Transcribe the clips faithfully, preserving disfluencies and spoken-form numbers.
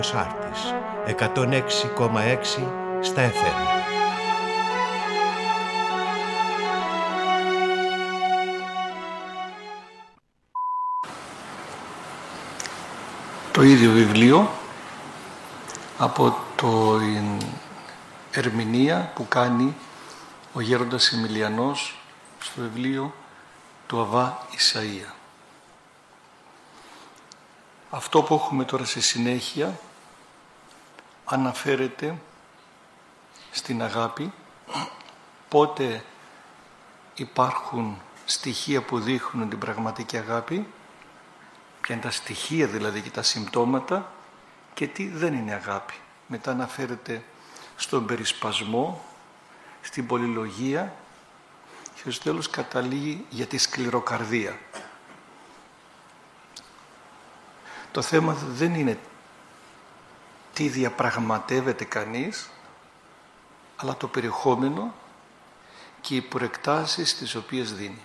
Άρτης, εκατόν έξι κόμμα έξι στα εφ εμ. Το ίδιο βιβλίο από την ερμηνεία που κάνει ο γέροντας Εμιλιανός στο βιβλίο του Αββά Ισαΐα. Αυτό που έχουμε τώρα στη συνέχεια αναφέρεται στην αγάπη, πότε υπάρχουν στοιχεία που δείχνουν την πραγματική αγάπη, ποια είναι τα στοιχεία δηλαδή και τα συμπτώματα και τι δεν είναι αγάπη. Μετά αναφέρεται στον περισπασμό, στην πολυλογία και στο τέλος καταλήγει για τη σκληροκαρδία. Το θέμα δεν είναι τι διαπραγματεύεται κανείς, αλλά το περιεχόμενο και οι προεκτάσεις τις οποίες δίνει.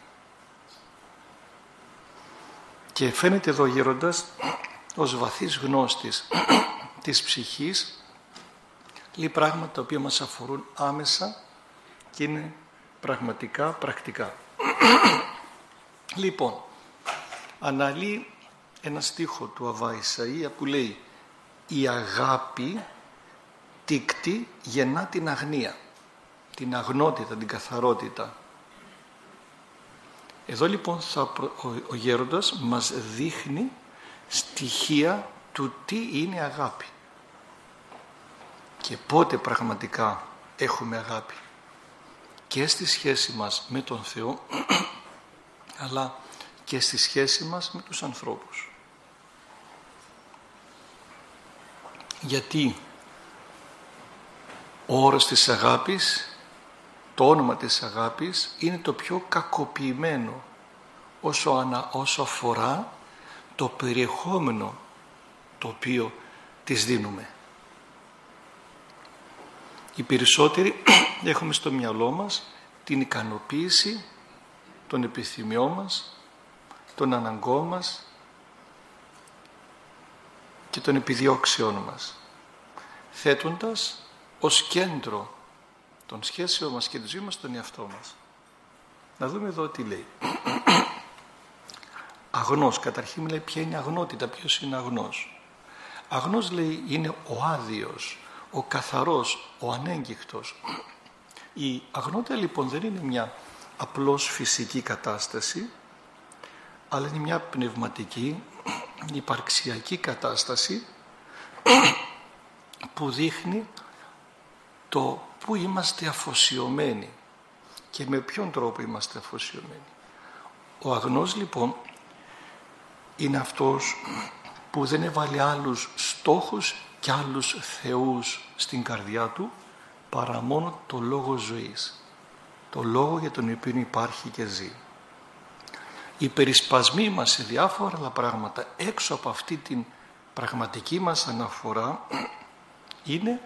Και φαίνεται εδώ ο γέροντας ως βαθύς γνώστης της ψυχής, λέει πράγματα τα οποία μας αφορούν άμεσα και είναι πραγματικά πρακτικά. Λοιπόν, αναλύει ένα στίχο του Αββά Ισαΐα που λέει «Η αγάπη τίκτη γεννά την αγνία», την αγνότητα, την καθαρότητα. Εδώ λοιπόν θα, ο, ο γέροντας μας δείχνει στοιχεία του τι είναι αγάπη και πότε πραγματικά έχουμε αγάπη και στη σχέση μας με τον Θεό αλλά και στη σχέση μας με τους ανθρώπους. Γιατί ο όρος της αγάπης, το όνομα της αγάπης είναι το πιο κακοποιημένο όσο, ανα, όσο αφορά το περιεχόμενο το οποίο της δίνουμε. Οι περισσότεροι έχουμε στο μυαλό μας την ικανοποίηση των επιθυμιών μας, των αναγκών μας και των επιδιώξεών μας, θέτοντας ως κέντρο των σχέσεων μας και της ζωής μας τον εαυτό μας. Να δούμε εδώ τι λέει. Αγνός, καταρχήν μιλάει ποια είναι αγνότητα, ποιος είναι αγνός. Αγνός λέει είναι ο άδειος, ο καθαρός, ο ανέγκυχτος. Η αγνότητα λοιπόν δεν είναι μια απλώς φυσική κατάσταση, αλλά είναι μια πνευματική, υπαρξιακή κατάσταση που δείχνει το που είμαστε αφοσιωμένοι και με ποιον τρόπο είμαστε αφοσιωμένοι. Ο αγνός λοιπόν είναι αυτός που δεν έβαλε άλλους στόχους και άλλους θεούς στην καρδιά του παρά μόνο το λόγο ζωής, το λόγο για τον οποίο υπάρχει και ζει. Οι περισπασμοί μας σε διάφορα άλλα πράγματα έξω από αυτή την πραγματική μας αναφορά είναι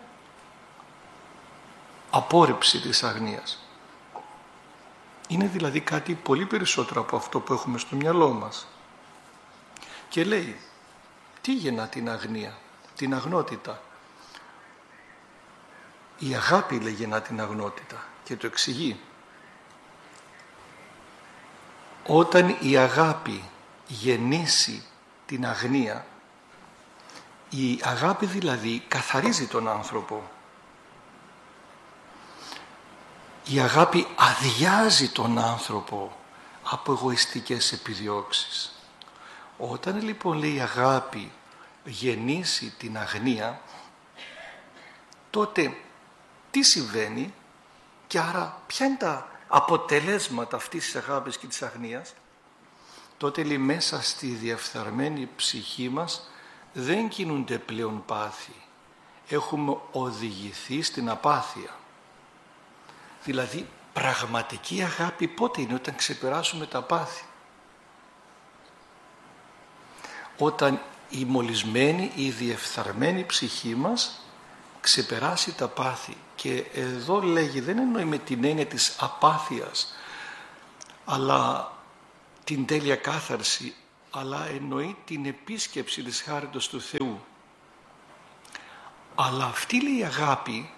απόρριψη της αγνίας. Είναι δηλαδή κάτι πολύ περισσότερο από αυτό που έχουμε στο μυαλό μας. Και λέει, τι γεννά την αγνία, την αγνότητα. Η αγάπη λέει γεννά την αγνότητα και το εξηγεί. Όταν η αγάπη γεννήσει την αγνία, η αγάπη δηλαδή καθαρίζει τον άνθρωπο. Η αγάπη αδειάζει τον άνθρωπο από εγωιστικές επιδιώξεις. Όταν λοιπόν λέει η αγάπη γεννήσει την αγνία, τότε τι συμβαίνει και άρα ποια είναι τα αποτελέσματα αυτής της αγάπης και της αγνίας? Τότε λέει μέσα στη διεφθαρμένη ψυχή μας δεν κινούνται πλέον πάθη. Έχουμε οδηγηθεί στην απάθεια. Δηλαδή πραγματική αγάπη πότε είναι? Όταν ξεπεράσουμε τα πάθη. Όταν η μολυσμένη, η διεφθαρμένη ψυχή μας ξεπεράσει τα πάθη. Και εδώ λέγει, δεν εννοεί με την έννοια της απάθειας, αλλά την τέλεια κάθαρση, αλλά εννοεί την επίσκεψη της χάριτος του Θεού. Αλλά αυτή, λέει, η αγάπη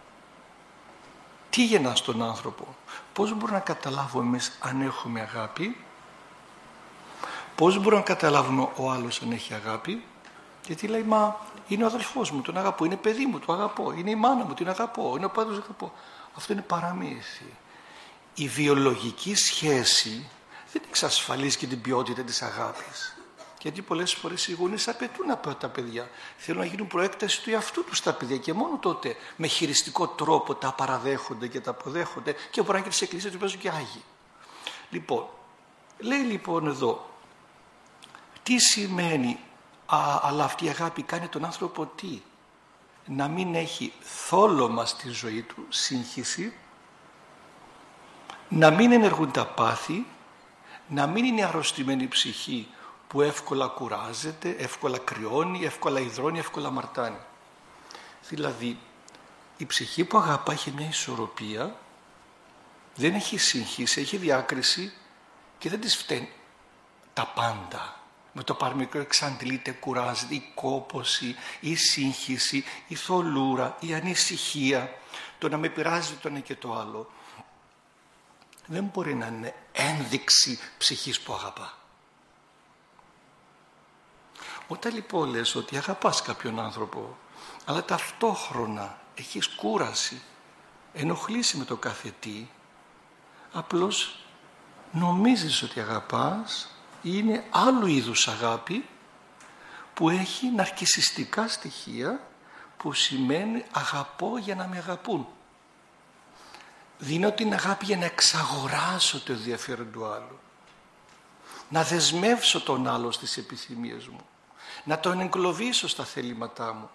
τι γεννά στον άνθρωπο? Πώς μπορούμε να καταλάβουμε εμείς αν έχουμε αγάπη? Πώς μπορούμε να καταλάβουμε ο άλλος αν έχει αγάπη? Γιατί λέει, μα είναι ο αδελφός μου, τον αγαπώ, είναι παιδί μου, τον αγαπώ, είναι η μάνα μου, την αγαπώ, είναι ο πατέρας μου, τον αγαπώ. Αυτό είναι παραμύθι. Η βιολογική σχέση δεν εξασφαλίζει και την ποιότητα της αγάπης. Γιατί πολλές φορές οι γονείς απαιτούν από τα παιδιά. Θέλουν να γίνουν προέκταση του εαυτού τους τα παιδιά και μόνο τότε με χειριστικό τρόπο τα παραδέχονται και τα αποδέχονται και μπορεί να και τις εκκλησίες τους παίζουν και άγιοι. Λοιπόν, λέει λοιπόν εδώ, τι σημαίνει, α, αλλά αυτή η αγάπη κάνει τον άνθρωπο τι? Να μην έχει θόλωμα στη ζωή του, σύγχυση, να μην ενεργούν τα πάθη, να μην είναι αρρωστημένη η ψυχή που εύκολα κουράζεται, εύκολα κρυώνει, εύκολα υδρώνει, εύκολα μαρτάνει. Δηλαδή, η ψυχή που αγαπά έχει μια ισορροπία, δεν έχει σύγχυση, έχει διάκριση και δεν της φταίνει τα πάντα. Με το παραμικρό εξαντλείται, κουράζεται, η κόπωση, η σύγχυση, η θολούρα, η ανησυχία, το να με πειράζει το ένα και το άλλο. Δεν μπορεί να είναι ένδειξη ψυχής που αγαπά. Όταν λοιπόν λες ότι αγαπάς κάποιον άνθρωπο, αλλά ταυτόχρονα έχεις κούραση, ενοχλήσει με το κάθε τι, απλώς νομίζεις ότι αγαπάς, είναι άλλου είδους αγάπη που έχει ναρκισσιστικά στοιχεία, που σημαίνει αγαπώ για να με αγαπούν. Δίνω την αγάπη για να εξαγοράσω το ενδιαφέρον του άλλου, να δεσμεύσω τον άλλο στις επιθυμίες μου, να τον εγκλωβίσω στα θέληματά μου.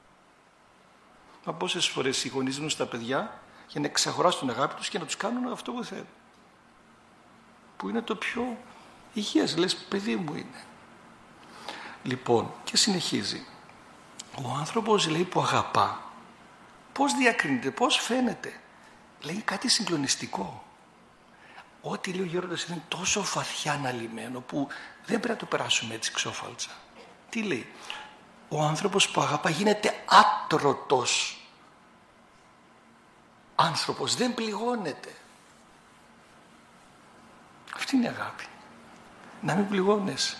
Μα πόσες φορές οι γονείς δίνουν στα παιδιά για να εξαγοράσουν την αγάπη τους και να τους κάνουν αυτό που θέλουν, που είναι το πιο υγιές, λες παιδί μου είναι. Λοιπόν, και συνεχίζει, ο άνθρωπος, λέει, που αγαπά, πώς διακρίνεται, πώς φαίνεται? Λέει κάτι συγκλονιστικό. Ό,τι λέει ο γέροντας είναι τόσο βαθιά αναλυμένο που δεν πρέπει να το περάσουμε έτσι ξόφαλτσα. Τι λέει? Ο άνθρωπος που αγαπά γίνεται άτρωτος άνθρωπος, δεν πληγώνεται. Αυτή είναι η αγάπη. Να μην πληγώνεσαι.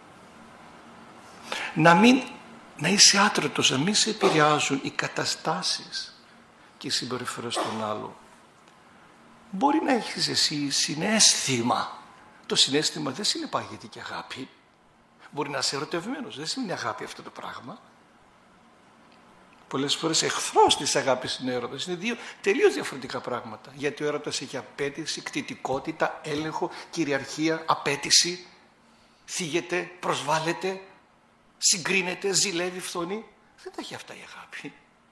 Να μην, να είσαι άτρωτος, να μην σε επηρεάζουν οι καταστάσεις και οι συμπεριφορές των άλλων. Μπορεί να έχεις εσύ συναίσθημα. Το συναίσθημα δεν συνεπάγεται και αγάπη. Μπορεί να είσαι ερωτευμένος, δεν σημαίνει αγάπη αυτό το πράγμα. Πολλές φορές εχθρός της αγάπης είναι έρωτας. Είναι δύο τελείως διαφορετικά πράγματα. Γιατί ο έρωτας έχει απέτηση, κτητικότητα, έλεγχο, κυριαρχία, απέτηση. Θίγεται, προσβάλλεται, συγκρίνεται, ζηλεύει, φθονεί. Δεν τα έχει αυτά η αγάπη.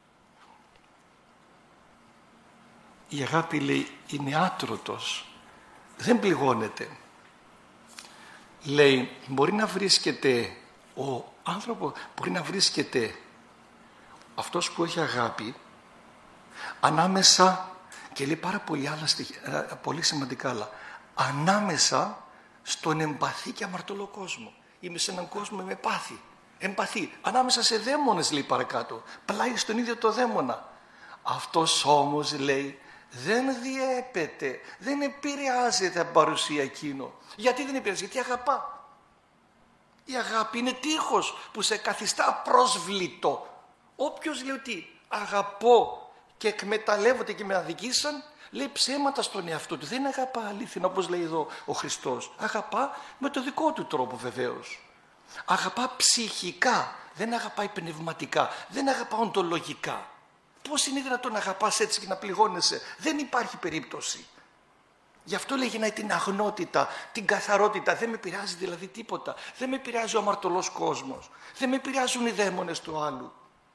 Η αγάπη, λέει, είναι άτρωτος, δεν πληγώνεται. Λέει, μπορεί να βρίσκεται ο άνθρωπος, μπορεί να βρίσκεται αυτός που έχει αγάπη ανάμεσα, και λέει πάρα πολύ άλλα στοιχεία, πολύ σημαντικά άλλα, ανάμεσα στον εμπαθή και αμαρτωλό κόσμο. Είμαι σε έναν κόσμο με πάθη, εμπαθή, ανάμεσα σε δαίμονες, λέει παρακάτω, πλάι στον ίδιο το δαίμονα. Αυτός όμως, λέει, δεν διέπεται, δεν επηρεάζεται από παρουσία εκείνο. Γιατί δεν επηρεάζει? Γιατί αγαπά. Η αγάπη είναι τείχος που σε καθιστά απρόσβλητο. Όποιος λέει ότι αγαπώ και εκμεταλλεύονται και με αδικήσαν, λέει ψέματα στον εαυτό του. Δεν αγαπά αλήθινα, όπως λέει εδώ ο Χριστός. Αγαπά με το δικό του τρόπο βεβαίως. Αγαπά ψυχικά, δεν αγαπάει πνευματικά, δεν αγαπά οντολογικά. Πώς είναι δυνατόν να αγαπάς έτσι και να πληγώνεσαι? Δεν υπάρχει περίπτωση. Γι' αυτό λέγει να την αγνότητα, την καθαρότητα. Δεν με πειράζει δηλαδή τίποτα. Δεν με πειράζει ο αμαρτωλός κόσμος. Δεν με πειράζουν οι δαίμονες του άλλου.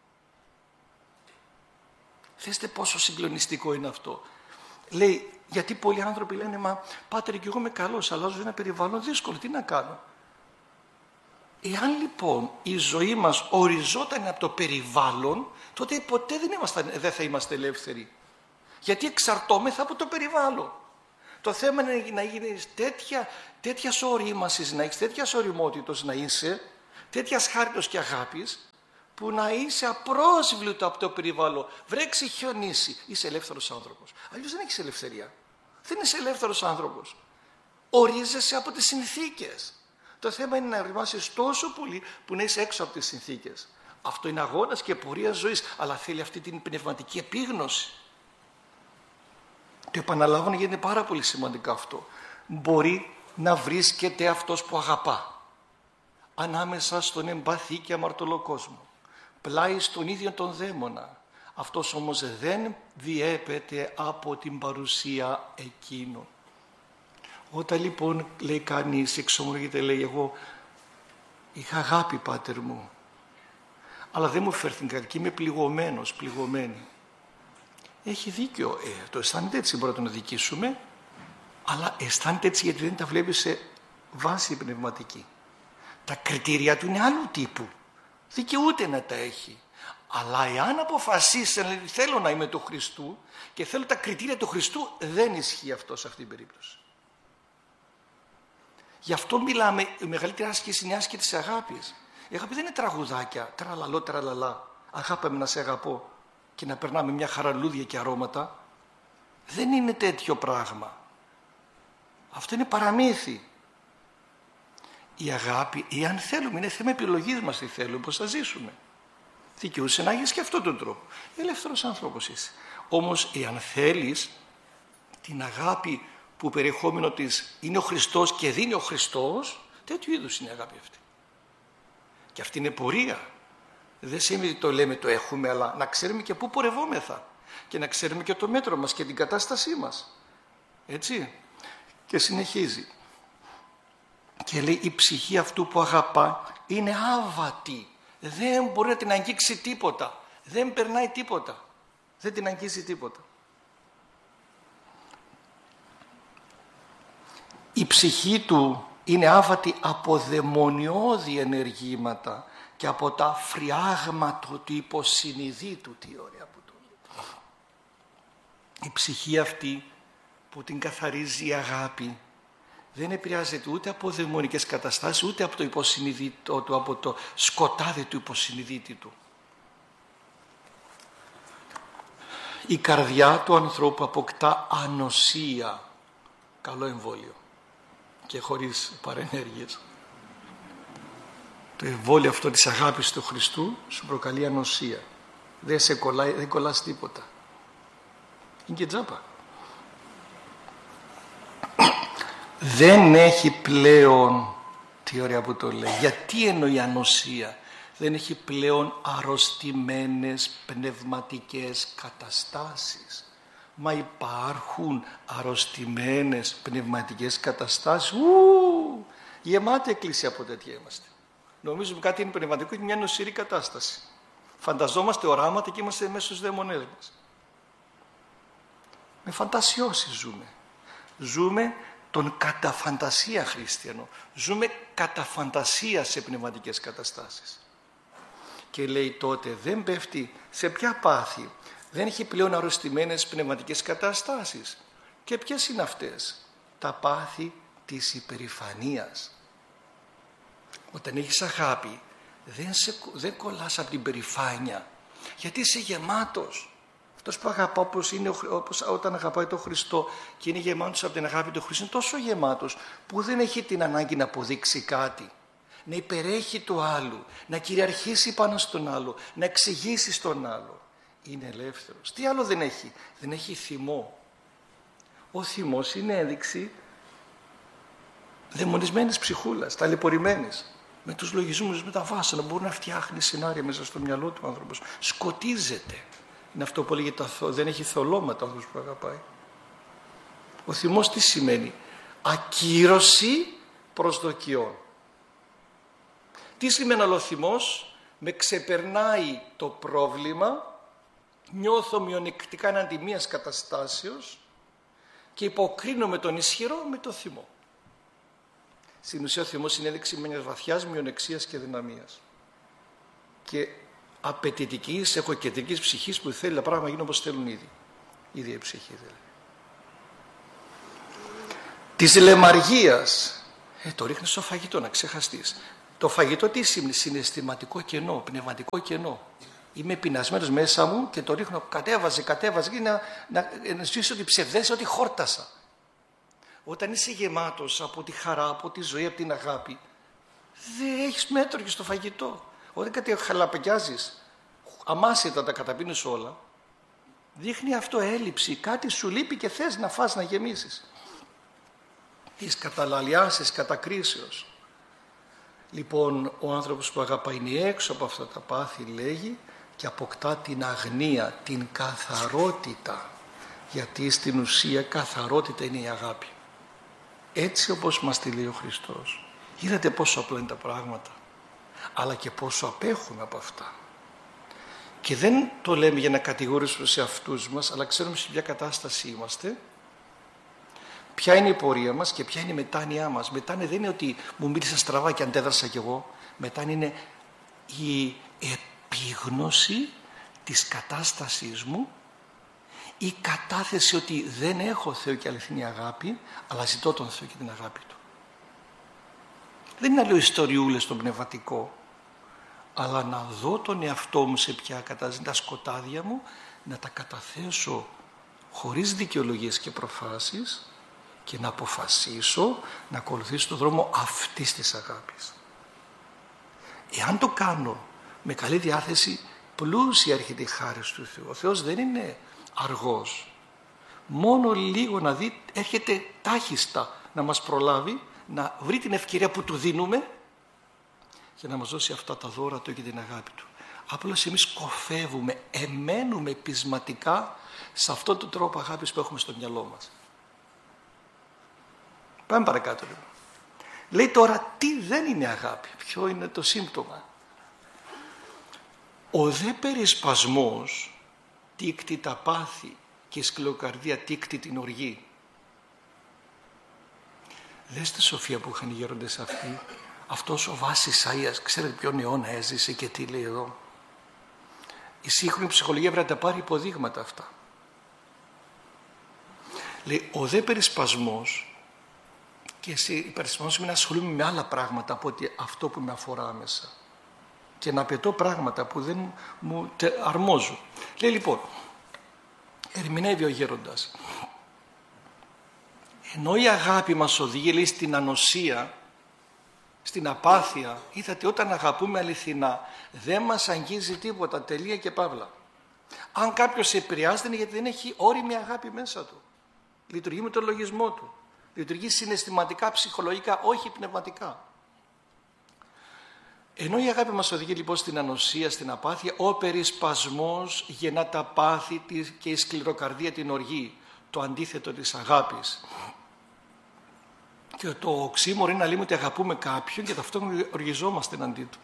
Θέστε πόσο συγκλονιστικό είναι αυτό. Λέει, γιατί πολλοί άνθρωποι λένε, μα πάτερ και εγώ είμαι καλός, αλλάζω ένα περιβάλλον δύσκολο, τι να κάνω? Εάν λοιπόν η ζωή μας οριζόταν από το περιβάλλον, τότε ποτέ δεν, ήμασταν, δεν θα είμαστε ελεύθεροι. Γιατί εξαρτώμεθα από το περιβάλλον. Το θέμα είναι να γίνεις τέτοια, τέτοια ορίμασης, να έχεις τέτοια οριμότητος να είσαι, τέτοια χάριτος και αγάπης, που να είσαι απρόσβλητο από το περιβάλλον. Βρέξει, χιονίσει, είσαι ελεύθερος άνθρωπος. Αλλιώς δεν έχεις ελευθερία. Δεν είσαι ελεύθερος άνθρωπος. Ορίζεσαι από τις συνθήκες. Το θέμα είναι να οριμάσεις τόσο πολύ που να είσαι έξω από τις συνθήκες. Αυτό είναι αγώνας και πορεία ζωής, αλλά θέλει αυτή την πνευματική επίγνωση. Το επαναλάβω γιατί είναι πάρα πολύ σημαντικό αυτό. Μπορεί να βρίσκεται αυτός που αγαπά ανάμεσα στον εμπαθή και αμαρτωλό κόσμο, πλάι στον ίδιο τον δαίμονα. Αυτός όμως δεν διέπεται από την παρουσία εκείνων. Όταν λοιπόν λέει κανείς, εξομολογείται, λέει, εγώ είχα αγάπη, πάτερ μου, αλλά δεν μου φέρθηκαν και είμαι πληγωμένος, πληγωμένη. Έχει δίκιο, ε, το αισθάνεται έτσι, μπορεί να τον αδικήσουμε, αλλά αισθάνεται έτσι γιατί δεν τα βλέπει σε βάση πνευματική. Τα κριτήρια του είναι άλλου τύπου. Δικαιούται να τα έχει. Αλλά εάν αποφασίσει να θέλω να είμαι του Χριστού και θέλω τα κριτήρια του Χριστού, δεν ισχύει αυτό σε αυτήν την περίπτωση. Γι' αυτό μιλάμε, η μεγαλύτερη άσκηση είναι η άσκηση της αγάπης. Η αγάπη δεν είναι τραγουδάκια, τραλαλό, τραλαλά. Αγάπη να σε αγαπώ και να περνάμε μια χαραλούδια και αρώματα. Δεν είναι τέτοιο πράγμα. Αυτό είναι παραμύθι. Η αγάπη, εάν θέλουμε, είναι θέμα επιλογής μας τι θέλουμε, πώς θα ζήσουμε. Δικαιούσε να έχεις και αυτόν τον τρόπο. Ελεύθερος άνθρωπος είσαι. Όμως, εάν θέλεις την αγάπη που περιεχόμενο της είναι ο Χριστός και δίνει ο Χριστός, τέτοιου είδους είναι η αγάπη αυτή. Και αυτή είναι πορεία. Δεν σημαίνει ότι το λέμε, το έχουμε, αλλά να ξέρουμε και πού πορευόμεθα. Και να ξέρουμε και το μέτρο μας και την κατάστασή μας. Έτσι. Και συνεχίζει. Και λέει, η ψυχή αυτού που αγαπά είναι άβατη. Δεν μπορεί να την αγγίξει τίποτα. Δεν περνάει τίποτα. Δεν την αγγίζει τίποτα. Η ψυχή του είναι άβατη από δαιμονιώδη ενεργήματα και από τα φριάγματα του υποσυνειδήτου. Τι ωραία που το λέει. Η ψυχή αυτή που την καθαρίζει η αγάπη δεν επηρεάζεται ούτε από δαιμονικές καταστάσεις, ούτε από το υποσυνείδητο του, από το σκοτάδι του υποσυνειδήτη του. Η καρδιά του ανθρώπου αποκτά ανοσία, καλό εμβόλιο και χωρίς παρενέργειες. Το εμβόλιο αυτό της αγάπης του Χριστού σου προκαλεί ανοσία. Δεν σε κολλάει, δεν κολλάς τίποτα. Είναι και τζάπα. Δεν έχει πλέον, τι ωραία που το λέει, γιατί εννοεί ανοσία, δεν έχει πλέον αρρωστημένες πνευματικές καταστάσεις. Μα υπάρχουν αρρωστημένες πνευματικές καταστάσεις. Ου, γεμάτη εκκλησία από τέτοια είμαστε. Νομίζουμε κάτι είναι πνευματικό και μια νοσηρή κατάσταση. Φανταζόμαστε οράματα και είμαστε μέσα στους δαίμονές μας. Με φαντασιώσεις ζούμε. Ζούμε τον κατά φαντασία χριστιανό. Ζούμε κατά φαντασία σε πνευματικές καταστάσεις. Και λέει τότε δεν πέφτει σε ποια πάθη. Δεν έχει πλέον αρρωστημένες πνευματικές καταστάσεις. Και ποιες είναι αυτές? Τα πάθη της υπερηφανίας. Όταν έχεις αγάπη δεν, σε, δεν κολλάς από την περηφάνεια. Γιατί είσαι γεμάτος. Αυτός που αγαπά όπως είναι όπως όταν αγαπάει τον Χριστό και είναι γεμάτος από την αγάπη του Χριστού, είναι τόσο γεμάτος που δεν έχει την ανάγκη να αποδείξει κάτι. Να υπερέχει το άλλο, να κυριαρχήσει πάνω στον άλλο, να εξηγήσει στον άλλο. Είναι ελεύθερος. Τι άλλο δεν έχει? Δεν έχει θυμό. Ο θυμός είναι ένδειξη δαιμονισμένης ψυχούλας, ταλαιπωρημένης. Με τους λογισμούς, με τα βάσανα, μπορεί να φτιάχνει σενάρια μέσα στο μυαλό του άνθρωπος. Σκοτίζεται. Είναι αυτό που λέγεται δεν έχει θολώματα ο άνθρωπος που αγαπάει. Ο θυμός τι σημαίνει? Ακύρωση προσδοκιών. Τι σημαίνει άλλο θυμός? Με ξεπερνάει το πρόβλημα, νιώθω μειονεκτικά εναντί μιας καταστάσεως και υποκρίνω με τον ισχυρό με το θυμό. Στην ουσία ο θυμός είναι ένδειξη μιας βαθιάς μειονεξίας και δυναμίας. Και απαιτητικής, εγωκεντρικής ψυχής που θέλει τα πράγματα να γίνουν όπως θέλουν ήδη. Η ίδια η ψυχή δηλαδή. Της λεμαργίας. Ε, το ρίχνεις στο φαγητό να ξεχαστείς. Το φαγητό τι σημαίνει? Συναισθηματικό κενό, πνευματικό κενό. Είμαι πεινασμένος μέσα μου και το ρίχνω, κατέβαζε, κατέβαζε και να, να, να ζήσω ότι ψευδέσαι ότι χόρτασα. Όταν είσαι γεμάτος από τη χαρά, από τη ζωή, από την αγάπη, δεν έχεις μέτρο και στο φαγητό. Όταν κάτι χαλαπαγκιάζεις, αμάσιτα τα καταπίνεις όλα, δείχνει αυτό έλλειψη, κάτι σου λείπει και θες να φας, να γεμίσεις. Τις καταλαλιάσεις κατακρίσεως. Λοιπόν, ο άνθρωπος που αγαπάει είναι έξω από αυτά τα πάθη, λέγει, και αποκτά την αγνία, την καθαρότητα, γιατί στην ουσία καθαρότητα είναι η αγάπη. Έτσι όπως μας τη λέει ο Χριστός. Είδατε πόσο απλά είναι τα πράγματα, αλλά και πόσο απέχουμε από αυτά. Και δεν το λέμε για να κατηγορήσουμε σε αυτούς μας, αλλά ξέρουμε σε ποια κατάσταση είμαστε, ποια είναι η πορεία μας και ποια είναι η μετάνοιά μας. Μετάνοια δεν είναι ότι μου μίλησαν στραβά και αντέδρασα κι εγώ. Μετάνοια είναι η επίγνωση της κατάστασής μου, η κατάθεση ότι δεν έχω Θεό και αληθινή αγάπη, αλλά ζητώ τον Θεό και την αγάπη Του. Δεν είναι να λέω ιστοριούλες στο πνευματικό, αλλά να δω τον εαυτό μου σε ποια κατάσταση, τα σκοτάδια μου, να τα καταθέσω χωρίς δικαιολογίες και προφάσεις και να αποφασίσω να ακολουθήσω τον δρόμο αυτής της αγάπης. Εάν το κάνω με καλή διάθεση, πλούσια έρχεται η χάρη του Θεού. Ο Θεός δεν είναι αργός. Μόνο λίγο να δει, έρχεται τάχιστα να μας προλάβει, να βρει την ευκαιρία που του δίνουμε και να μας δώσει αυτά τα δώρα του και την αγάπη του. Απλώς εμείς κοφεύουμε, εμένουμε πεισματικά σε αυτόν τον τρόπο αγάπης που έχουμε στο μυαλό μας. Πάμε παρακάτω. Λοιπόν. Λέει τώρα τι δεν είναι αγάπη, ποιο είναι το σύμπτωμα. Ο δε περισπασμός τίκτη τα πάθη και η σκληροκαρδία τίκτη την οργή. Δες τη σοφία που είχαν οι γέροντες αυτοί. Αυτός ο Βάσης Αΐας, ξέρετε ποιον αιώνα έζησε και τι λέει εδώ. Η σύγχρονη ψυχολογία πρέπει να τα πάρει υποδείγματα αυτά. Λέει ο δε περισπασμός, και εσύ η περισπασμός είναι να ασχολούμαι με άλλα πράγματα από ότι αυτό που με αφορά μέσα και να πετώ πράγματα που δεν μου αρμόζουν. Λέει λοιπόν, ερμηνεύει ο γέροντας, ενώ η αγάπη μας οδηγεί, λέει, στην ανοσία, στην απάθεια, είδατε όταν αγαπούμε αληθινά δεν μας αγγίζει τίποτα, τελεία και παύλα. Αν κάποιος επηρεάζεται είναι γιατί δεν έχει όριμη αγάπη μέσα του. Λειτουργεί με τον λογισμό του. Λειτουργεί συναισθηματικά, ψυχολογικά, όχι πνευματικά. Ενώ η αγάπη μας οδηγεί λοιπόν στην ανοσία, στην απάθεια, ο περισπασμός γεννά τα πάθη και η σκληροκαρδία την οργή, το αντίθετο της αγάπης. Και το οξύμορο είναι να λέμε ότι αγαπούμε κάποιον και ταυτόχρονα οργιζόμαστε εναντί του.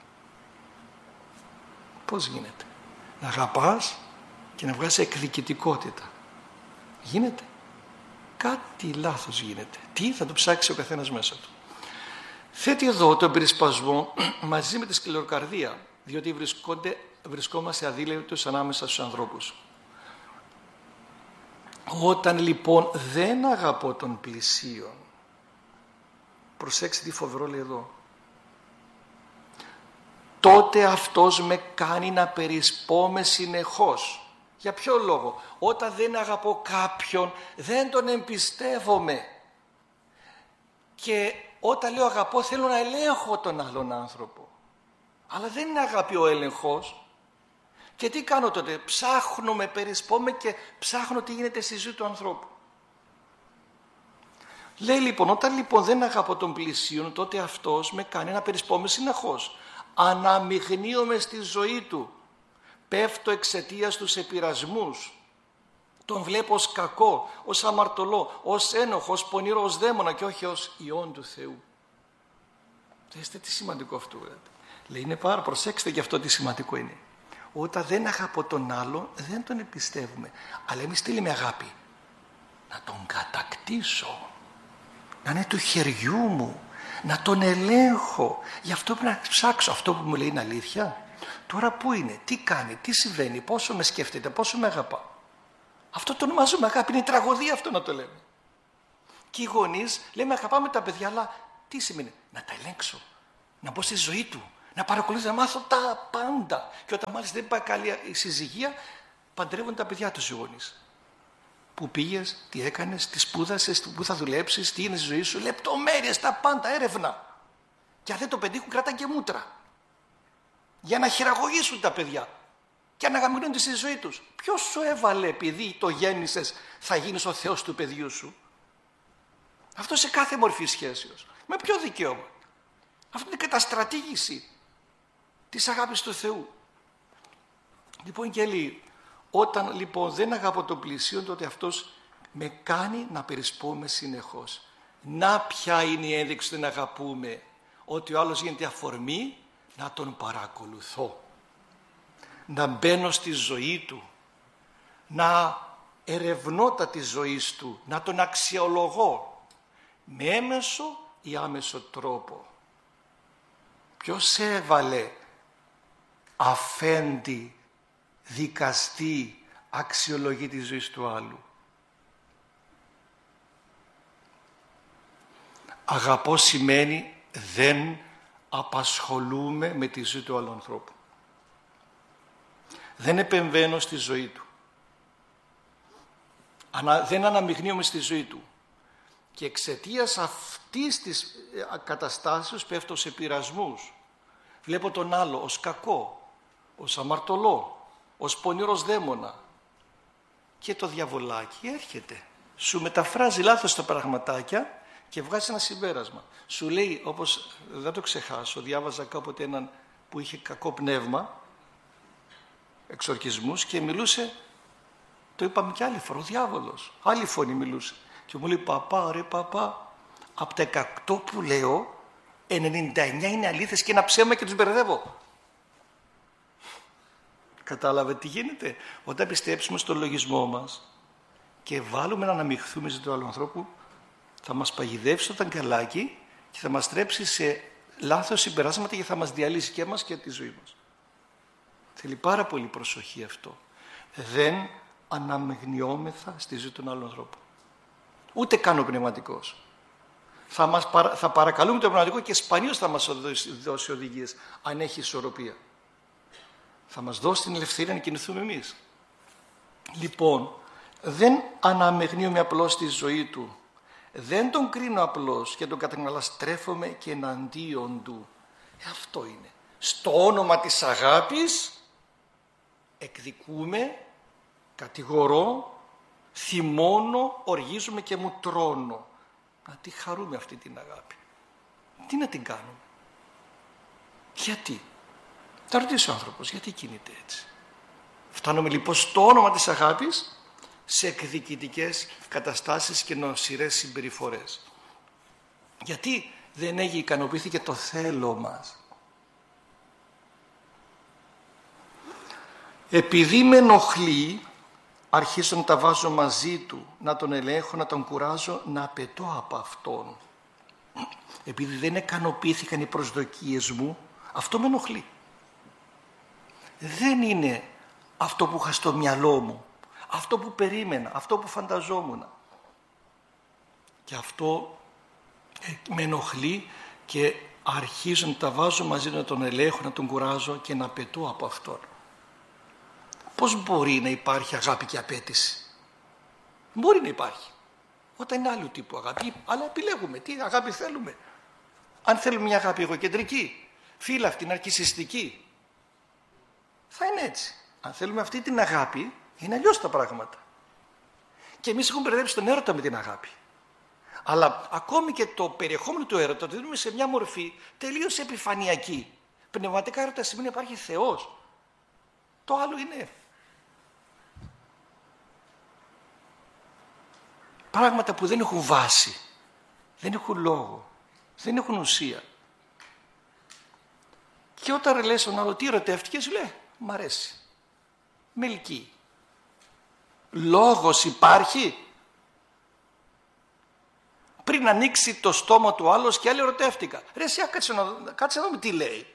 Πώς γίνεται? Να αγαπάς και να βγάζεις εκδικητικότητα. Γίνεται? Κάτι λάθος γίνεται. Τι θα το ψάξει ο καθένας μέσα του. Θέτει εδώ τον περισπασμό μαζί με τη σκληροκαρδία, διότι βρισκόμαστε αδίλεπτος ανάμεσα στους ανθρώπους. Όταν λοιπόν δεν αγαπώ τον πλησίον, προσέξτε τι φοβερό λέει εδώ, τότε αυτός με κάνει να περισπώμαι συνεχώς. Για ποιο λόγο? Όταν δεν αγαπώ κάποιον δεν τον εμπιστεύομαι. Και όταν λέω αγαπώ θέλω να ελέγχω τον άλλον άνθρωπο. Αλλά δεν είναι αγάπη ο έλεγχος. Και τι κάνω τότε? Ψάχνω, με περισπώμαι και ψάχνω τι γίνεται στη ζωή του ανθρώπου. Λέει λοιπόν, όταν λοιπόν δεν αγαπώ τον πλησίον, τότε αυτός με κάνει να περισπώμαι συνεχώς. Αναμειγνύομαι στη ζωή του. Πέφτω εξαιτίας τους επειρασμούς. Τον βλέπω ως κακό, ως αμαρτωλό, ως ένοχο, ως πονηρό, ως δαίμονα και όχι ως ιόν του Θεού. Δέστε τι σημαντικό αυτό. Λέει, είναι πάρα, προσέξτε και αυτό τι σημαντικό είναι. Όταν δεν αγαπώ τον άλλο, δεν τον εμπιστεύουμε. Αλλά εμείς τι λέμε αγάπη? Να τον κατακτήσω. Να είναι του χεριού μου. Να τον ελέγχω. Γι' αυτό πρέπει να ψάξω. Αυτό που μου λέει είναι αλήθεια. Τώρα πού είναι, τι κάνει, τι συμβαίνει, πόσο με σκέφτεται, πόσο με αγαπά. Αυτό το ονομάζουμε αγάπη, είναι τραγωδία αυτό να το λέμε. Και οι γονείς λέμε αγαπάμε τα παιδιά, αλλά τι σημαίνει? Να τα ελέγξω, Να μπω στη ζωή του, να παρακολουθήσω, να μάθω τα πάντα. Και όταν μάλιστα δεν πάει καλή η συζυγία, παντρεύουν τα παιδιά τους οι γονείς. Πού πήγες, τι έκανες, τι σπούδασες, πού θα δουλέψεις, τι είναι στη ζωή σου, λεπτομέρειες, τα πάντα, έρευνα. Και αν δεν το πετύχουν, κρατάνε και μούτρα. Για να χειραγωγήσουν τα παιδιά και να γαμηνούνται στη ζωή τους. Ποιος σου έβαλε, επειδή το γέννησες, θα γίνεις ο Θεός του παιδιού σου? Αυτό σε κάθε μορφή σχέσεως. Με ποιο δικαίωμα? Αυτό είναι καταστρατήγηση της αγάπης του Θεού. Λοιπόν, και λέει, όταν λοιπόν δεν αγαπώ τον πλησίον, τότε αυτός με κάνει να περισπούμε συνεχώς. Να ποια είναι η ένδειξη ότι να αγαπούμε? Ότι ο άλλος γίνεται αφορμή να τον παρακολουθώ, να μπαίνω στη ζωή του, να ερευνώ τα της ζωής του, να τον αξιολογώ με έμεσο ή άμεσο τρόπο. Ποιος έβαλε αφέντη, δικαστή, αξιολογή της ζωής του άλλου? Αγαπώ σημαίνει δεν απασχολούμε με τη ζωή του άλλου ανθρώπου. Δεν επεμβαίνω στη ζωή του. Ανα, δεν αναμειγνύομαι στη ζωή του. Και εξαιτίας αυτής της καταστάσεως πέφτω σε πειρασμούς. Βλέπω τον άλλο ως κακό, ως αμαρτωλό, ως πονηρός δαίμονα. Και το διαβολάκι έρχεται. Σου μεταφράζει λάθος τα πραγματάκια και βγάζει ένα συμπέρασμα. Σου λέει, όπως δεν το ξεχάσω, διάβαζα κάποτε έναν που είχε κακό πνεύμα, εξορκισμούς, και μιλούσε, το είπαμε και άλλη φορά, ο διάβολος. Άλλη φωνή μιλούσε. Και μου λέει, παπά, ρε παπά, από τα εκατό που λέω, ενενήντα εννιά είναι αλήθες και ένα ψέμα και τους μπερδεύω. Κατάλαβε τι γίνεται? Όταν πιστέψουμε στο λογισμό μας και βάλουμε να αναμειχθούμε στο άλλου ανθρώπου, θα μας παγιδεύσει το ταγκαλάκι και θα μας τρέψει σε λάθος συμπεράσματα και θα μας διαλύσει και εμάς και τη ζωή μας. Θέλει πάρα πολύ προσοχή αυτό. Δεν αναμειγνιόμεθα στη ζωή των άλλων ανθρώπων. Ούτε καν ο πνευματικός. Θα, μας παρα... θα παρακαλούμε το πνευματικό και σπανίως θα μας δώσει οδηγίες, αν έχει ισορροπία. Θα μας δώσει την ελευθερία να κινηθούμε εμείς. Λοιπόν, δεν αναμειγνύομαι απλώς στη ζωή του. Δεν τον κρίνω απλώς και τον καταναλαστρέφομαι και εναντίον του. Ε, αυτό είναι. Στο όνομα της αγάπης εκδικούμε, κατηγορώ, θυμώνω, οργίζομαι και μου τρώνω. Να τη χαρούμε αυτή την αγάπη. Τι να την κάνουμε? Γιατί? Θα ρωτήσει ο άνθρωπος, γιατί κινείται έτσι? Φτάνουμε λοιπόν στο όνομα της αγάπης σε εκδικητικές καταστάσεις και νοσηρές συμπεριφορές. Γιατί δεν έχει ικανοποιηθεί και το θέλω μας? Επειδή με ενοχλεί, αρχίζω να τα βάζω μαζί του, να τον ελέγχω, να τον κουράζω, να απαιτώ από αυτόν. Επειδή δεν ικανοποιήθηκαν οι προσδοκίες μου, αυτό με ενοχλεί. Δεν είναι αυτό που είχα στο μυαλό μου, αυτό που περίμενα, αυτό που φανταζόμουν. Και αυτό με ενοχλεί και αρχίζω να τα βάζω μαζί, να τον ελέγχω, να τον κουράζω και να απαιτώ από αυτόν. Πώς μπορεί να υπάρχει αγάπη και απέτηση? Μπορεί να υπάρχει όταν είναι άλλου τύπου αγάπη, αλλά επιλέγουμε τι αγάπη θέλουμε. Αν θέλουμε μια αγάπη εγωκεντρική, φύλακτη, ναρκισσιστική, θα είναι έτσι. Αν θέλουμε αυτή την αγάπη, είναι αλλιώς τα πράγματα. Και εμείς έχουμε μπερδέψει τον έρωτα με την αγάπη. Αλλά ακόμη και το περιεχόμενο του έρωτα το δίνουμε σε μια μορφή τελείως επιφανειακή. Πνευματικά έρωτα σημαίνει υπάρχει Θεός. Το άλλο είναι πράγματα που δεν έχουν βάση, δεν έχουν λόγο, δεν έχουν ουσία. Και όταν λες τον άλλο τι ερωτεύτηκες, σου λέει μ' αρέσει, με ελκύει. Λόγος υπάρχει? Πριν ανοίξει το στόμα του άλλος και άλλοι ερωτεύτηκα. Ρε εσύ κάτσε να, κάτσε να δούμε τι λέει.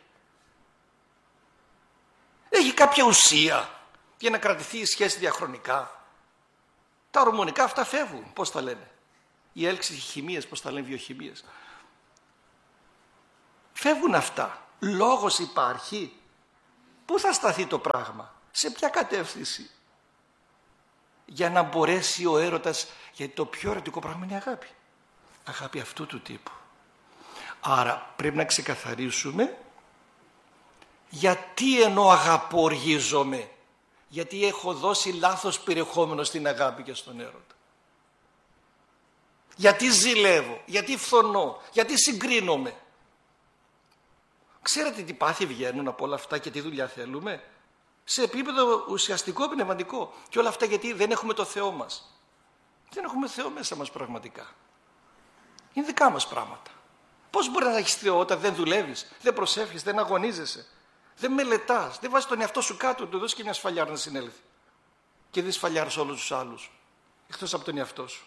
Έχει κάποια ουσία για να κρατηθεί η σχέση διαχρονικά? Τα ορμονικά αυτά φεύγουν, πώς τα λένε. Οι έλξεις χημίες, πώς τα λένε, βιοχημίες. Φεύγουν αυτά. Λόγος υπάρχει. Πού θα σταθεί το πράγμα, σε ποια κατεύθυνση, για να μπορέσει ο έρωτας, γιατί το πιο ερωτικό πράγμα είναι η αγάπη. Αγάπη αυτού του τύπου. Άρα πρέπει να ξεκαθαρίσουμε γιατί ενώ αγαπώ οργίζομαι, γιατί έχω δώσει λάθος περιεχόμενο στην αγάπη και στον έρωτα. Γιατί ζηλεύω, γιατί φθονώ, γιατί συγκρίνομαι. Ξέρετε τι πάθη βγαίνουν από όλα αυτά και τι δουλειά θέλουμε? Σε επίπεδο ουσιαστικό, πνευματικό. Και όλα αυτά γιατί δεν έχουμε το Θεό μας. Δεν έχουμε Θεό μέσα μας πραγματικά. Είναι δικά μας πράγματα. Πώς μπορεί να έχεις Θεό όταν δεν δουλεύεις, δεν προσεύχεις, δεν αγωνίζεσαι, δεν μελετάς, δεν βάζεις τον εαυτό σου κάτω, του δώσεις και μια σφαλιάρα να συνέλθει. Και δεν σφαλιάρεις όλους τους άλλους, εκτός από τον εαυτό σου.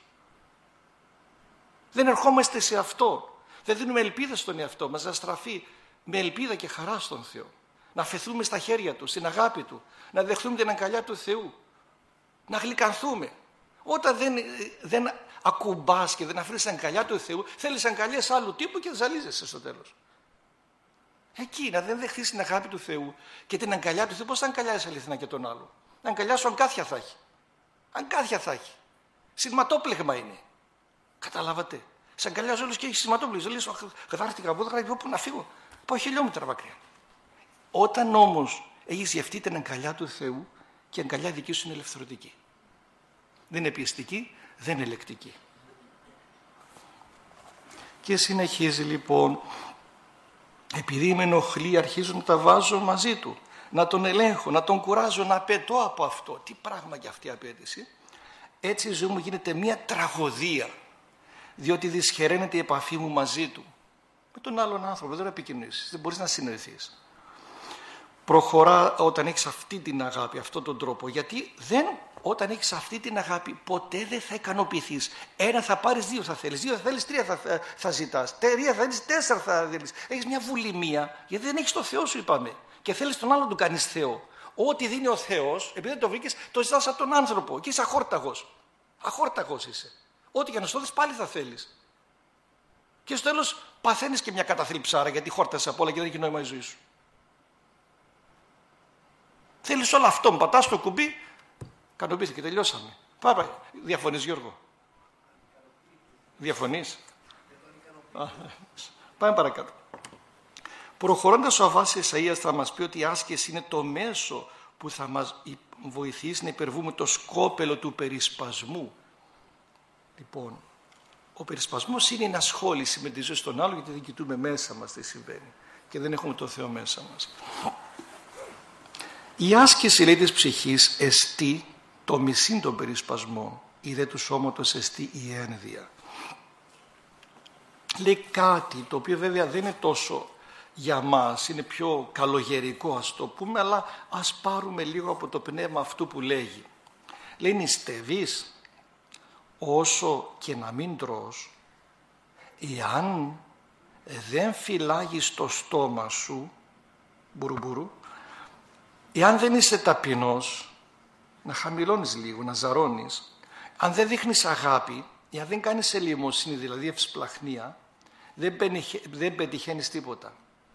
Δεν ερχόμαστε σε αυτό. Δεν δίνουμε ελπίδα στον εαυτό μας να στραφεί με ελπίδα και χαρά στον Θεό. Να αφαιθούμε στα χέρια Του, στην αγάπη Του, να δεχθούμε την αγκαλιά του Θεού, να γλυκανθούμε. Όταν δεν, δεν ακουμπάς και δεν αφήνεις την αγκαλιά του Θεού, θέλεις αγκαλιές άλλου τύπου και ζαλίζεσαι στο τέλος. Εκεί, να δεν δεχθείς την αγάπη του Θεού και την αγκαλιά του Θεού, πώς θα αγκαλιάσεις αληθινά και τον άλλο? Να αγκαλιάσω αγκάθια θα έχει. Αγκάθια θα έχει. Σηματόπλεγμα είναι. Καταλάβατε. Σε αγκαλιάζω όλους και έχει σηματόπλεγμα. Λες, γδάρθηκα από εδώ, πού να φύγω? Πάω χιλιόμετρα μακριά. Όταν όμως έχεις γευτεί την αγκαλιά του Θεού, και η αγκαλιά δική σου είναι ελευθερωτική. Δεν είναι πιεστική, δεν είναι λεκτική. Και συνεχίζει λοιπόν, επειδή με ενοχλεί αρχίζω να τα βάζω μαζί του, να τον ελέγχω, να τον κουράζω, να απαιτώ από αυτό. Τι πράγμα και αυτή η απέτηση. Έτσι η ζωή μου γίνεται μια τραγωδία, διότι δυσχεραίνεται η επαφή μου μαζί του. Με τον άλλον άνθρωπο δεν επικοινωνήσεις, δεν μπορείς να συνεργηθείς. Προχωρά όταν έχεις αυτή την αγάπη, αυτόν τον τρόπο, γιατί δεν, όταν έχεις αυτή την αγάπη ποτέ δεν θα ικανοποιηθείς. Ένα θα πάρεις, δύο θα θέλεις, δύο θα θέλεις, τρία θα, θα, θα ζητάς, τρία θα θέλεις, τέσσερα θα θέλεις. Έχεις μια βουλημία, γιατί δεν έχεις το Θεό σου, είπαμε, και θέλεις τον άλλον να του κάνεις Θεό. Ό,τι δίνει ο Θεός, επειδή δεν το βρήκες, το ζητάς από τον άνθρωπο και είσαι αχόρταγος. Αχόρταγος είσαι. Ό,τι για να στο δεις πάλι θα θέλεις. Και στο τέλος παθαίνεις και μια καταθλιψάρα, γιατί χόρτασες από όλα και δεν έχει νόημα η ζωή σου. Θέλεις όλο αυτό, μου πατάς το κουμπί, ικανοποιήθηκε, τελειώσαμε. Πάμε, διαφωνείς Γιώργο? Διαφωνείς? Πάμε παρακάτω. Προχωρώντας ο Αββάς Εσαΐας θα μας πει ότι η άσκηση είναι το μέσο που θα μας βοηθήσει να υπερβούμε το σκόπελο του περισπασμού. Λοιπόν, ο περισπασμός είναι η ενασχόληση με τη ζωή των άλλων, γιατί δεν κοιτούμε μέσα μας τι συμβαίνει και δεν έχουμε το Θεό μέσα μας. Η άσκηση, λέει, της ψυχής εστί το μισήν των περισπασμών, η δε του σώματος εστί η ένδια. Λέει κάτι το οποίο βέβαια δεν είναι τόσο για μας, είναι πιο καλογερικό ας το πούμε, αλλά ας πάρουμε λίγο από το πνεύμα αυτού που λέγει. Λέει νηστεύεις όσο και να μην τρως, εάν δεν φυλάγεις το στόμα σου, μπουρουμπουρου, εάν δεν είσαι ταπεινός, να χαμηλώνεις λίγο, να ζαρώνεις, αν δεν δείχνεις αγάπη, εάν δεν κάνεις ελεημοσύνη, δηλαδή ευσπλαχνία, δεν, πενιχε, δεν πετυχαίνεις τίποτα.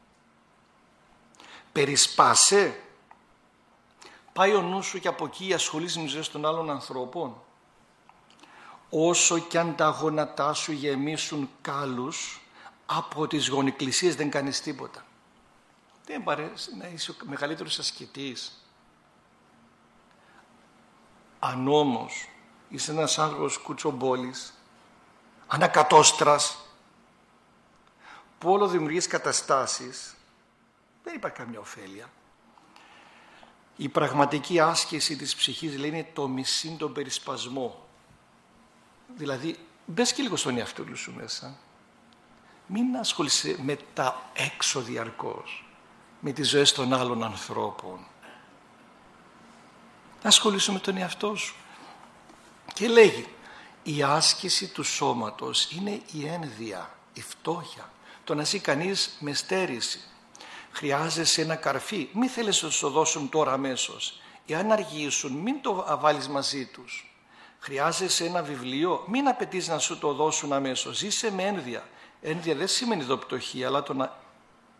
Περισπάσαι, πάει ο νου σου και από εκεί ασχολείσαι με τις ζωές των άλλων ανθρώπων. Όσο κι αν τα γόνατά σου γεμίσουν κάλους, από τις γονικλησίες δεν κάνεις τίποτα. Δεν παρέσει να είσαι ο μεγαλύτερος ασκητής. Αν όμως είσαι ένας άνθρωπος κουτσομπόλης, ανακατόστρας, που όλο δημιουργείς καταστάσεις, δεν υπάρχει καμιά ωφέλεια. Η πραγματική άσκηση της ψυχής, λέει, είναι το μισήν τον περισπασμό. Δηλαδή, μπες και λίγο στον εαυτό σου μέσα. Μην ασχολείσαι με τα έξω διαρκώς, με τις ζωές των άλλων ανθρώπων. Ασχολείσαι με τον εαυτό σου. Και λέγει, η άσκηση του σώματος είναι η ένδια, η φτώχεια. Το να ζει κανείς με στέρηση. Χρειάζεσαι ένα καρφί, μην θέλεις να σου το δώσουν τώρα αμέσως. Εάν αργήσουν, μην το βάλεις μαζί τους. Χρειάζεσαι ένα βιβλίο, μην απαιτείς να σου το δώσουν αμέσως. Ζήσε με ένδια. Ένδια δεν σημαίνει εδώ πτωχή, αλλά το να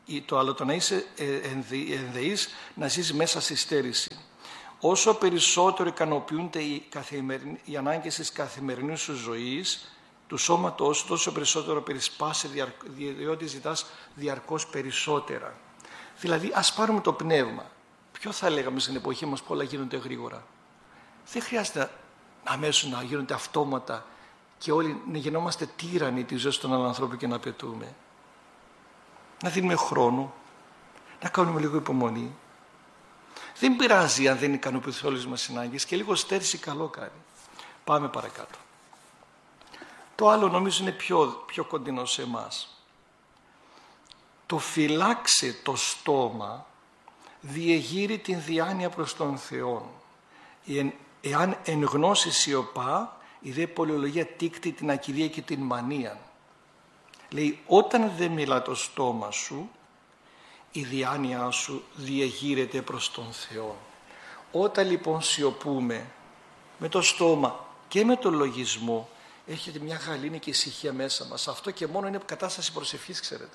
το άλλο το να είσαι ενδεής, να ζεις μέσα στη στέρηση. Όσο περισσότερο ικανοποιούνται οι, οι ανάγκες της καθημερινής σου ζωής, του σώματος, τόσο περισσότερο περισπάσαι, διότι ζητάς διαρκώς περισσότερα. Δηλαδή, ας πάρουμε το πνεύμα. Ποιο θα λέγαμε στην εποχή μας που όλα γίνονται γρήγορα. Δεν χρειάζεται αμέσως να γίνονται αυτόματα και όλοι να γινόμαστε τύρανοι της ζωής των άλλων ανθρώπων και να απαιτούμε. Να δίνουμε χρόνο, να κάνουμε λίγο υπομονή. Δεν πειράζει αν δεν ικανοποιηθούν όλες μας συνάγκες και λίγο στέρηση καλό κάνει. Πάμε παρακάτω. Το άλλο νομίζω είναι πιο, πιο κοντινό σε εμάς. Το φυλάξε το στόμα διεγείρει την διάνοια προς τον Θεό. Εάν, εάν εν γνώση σιωπά, η δε πολεολογία τίκτη την ακιδεία και την μανία. Λέει, όταν δεν μιλά το στόμα σου, η διάνοια σου διεγείρεται προς τον Θεό. Όταν λοιπόν σιωπούμε με το στόμα και με τον λογισμό, έχετε μια γαλήνη και ησυχία μέσα μας. Αυτό και μόνο είναι κατάσταση προσευχής, ξέρετε.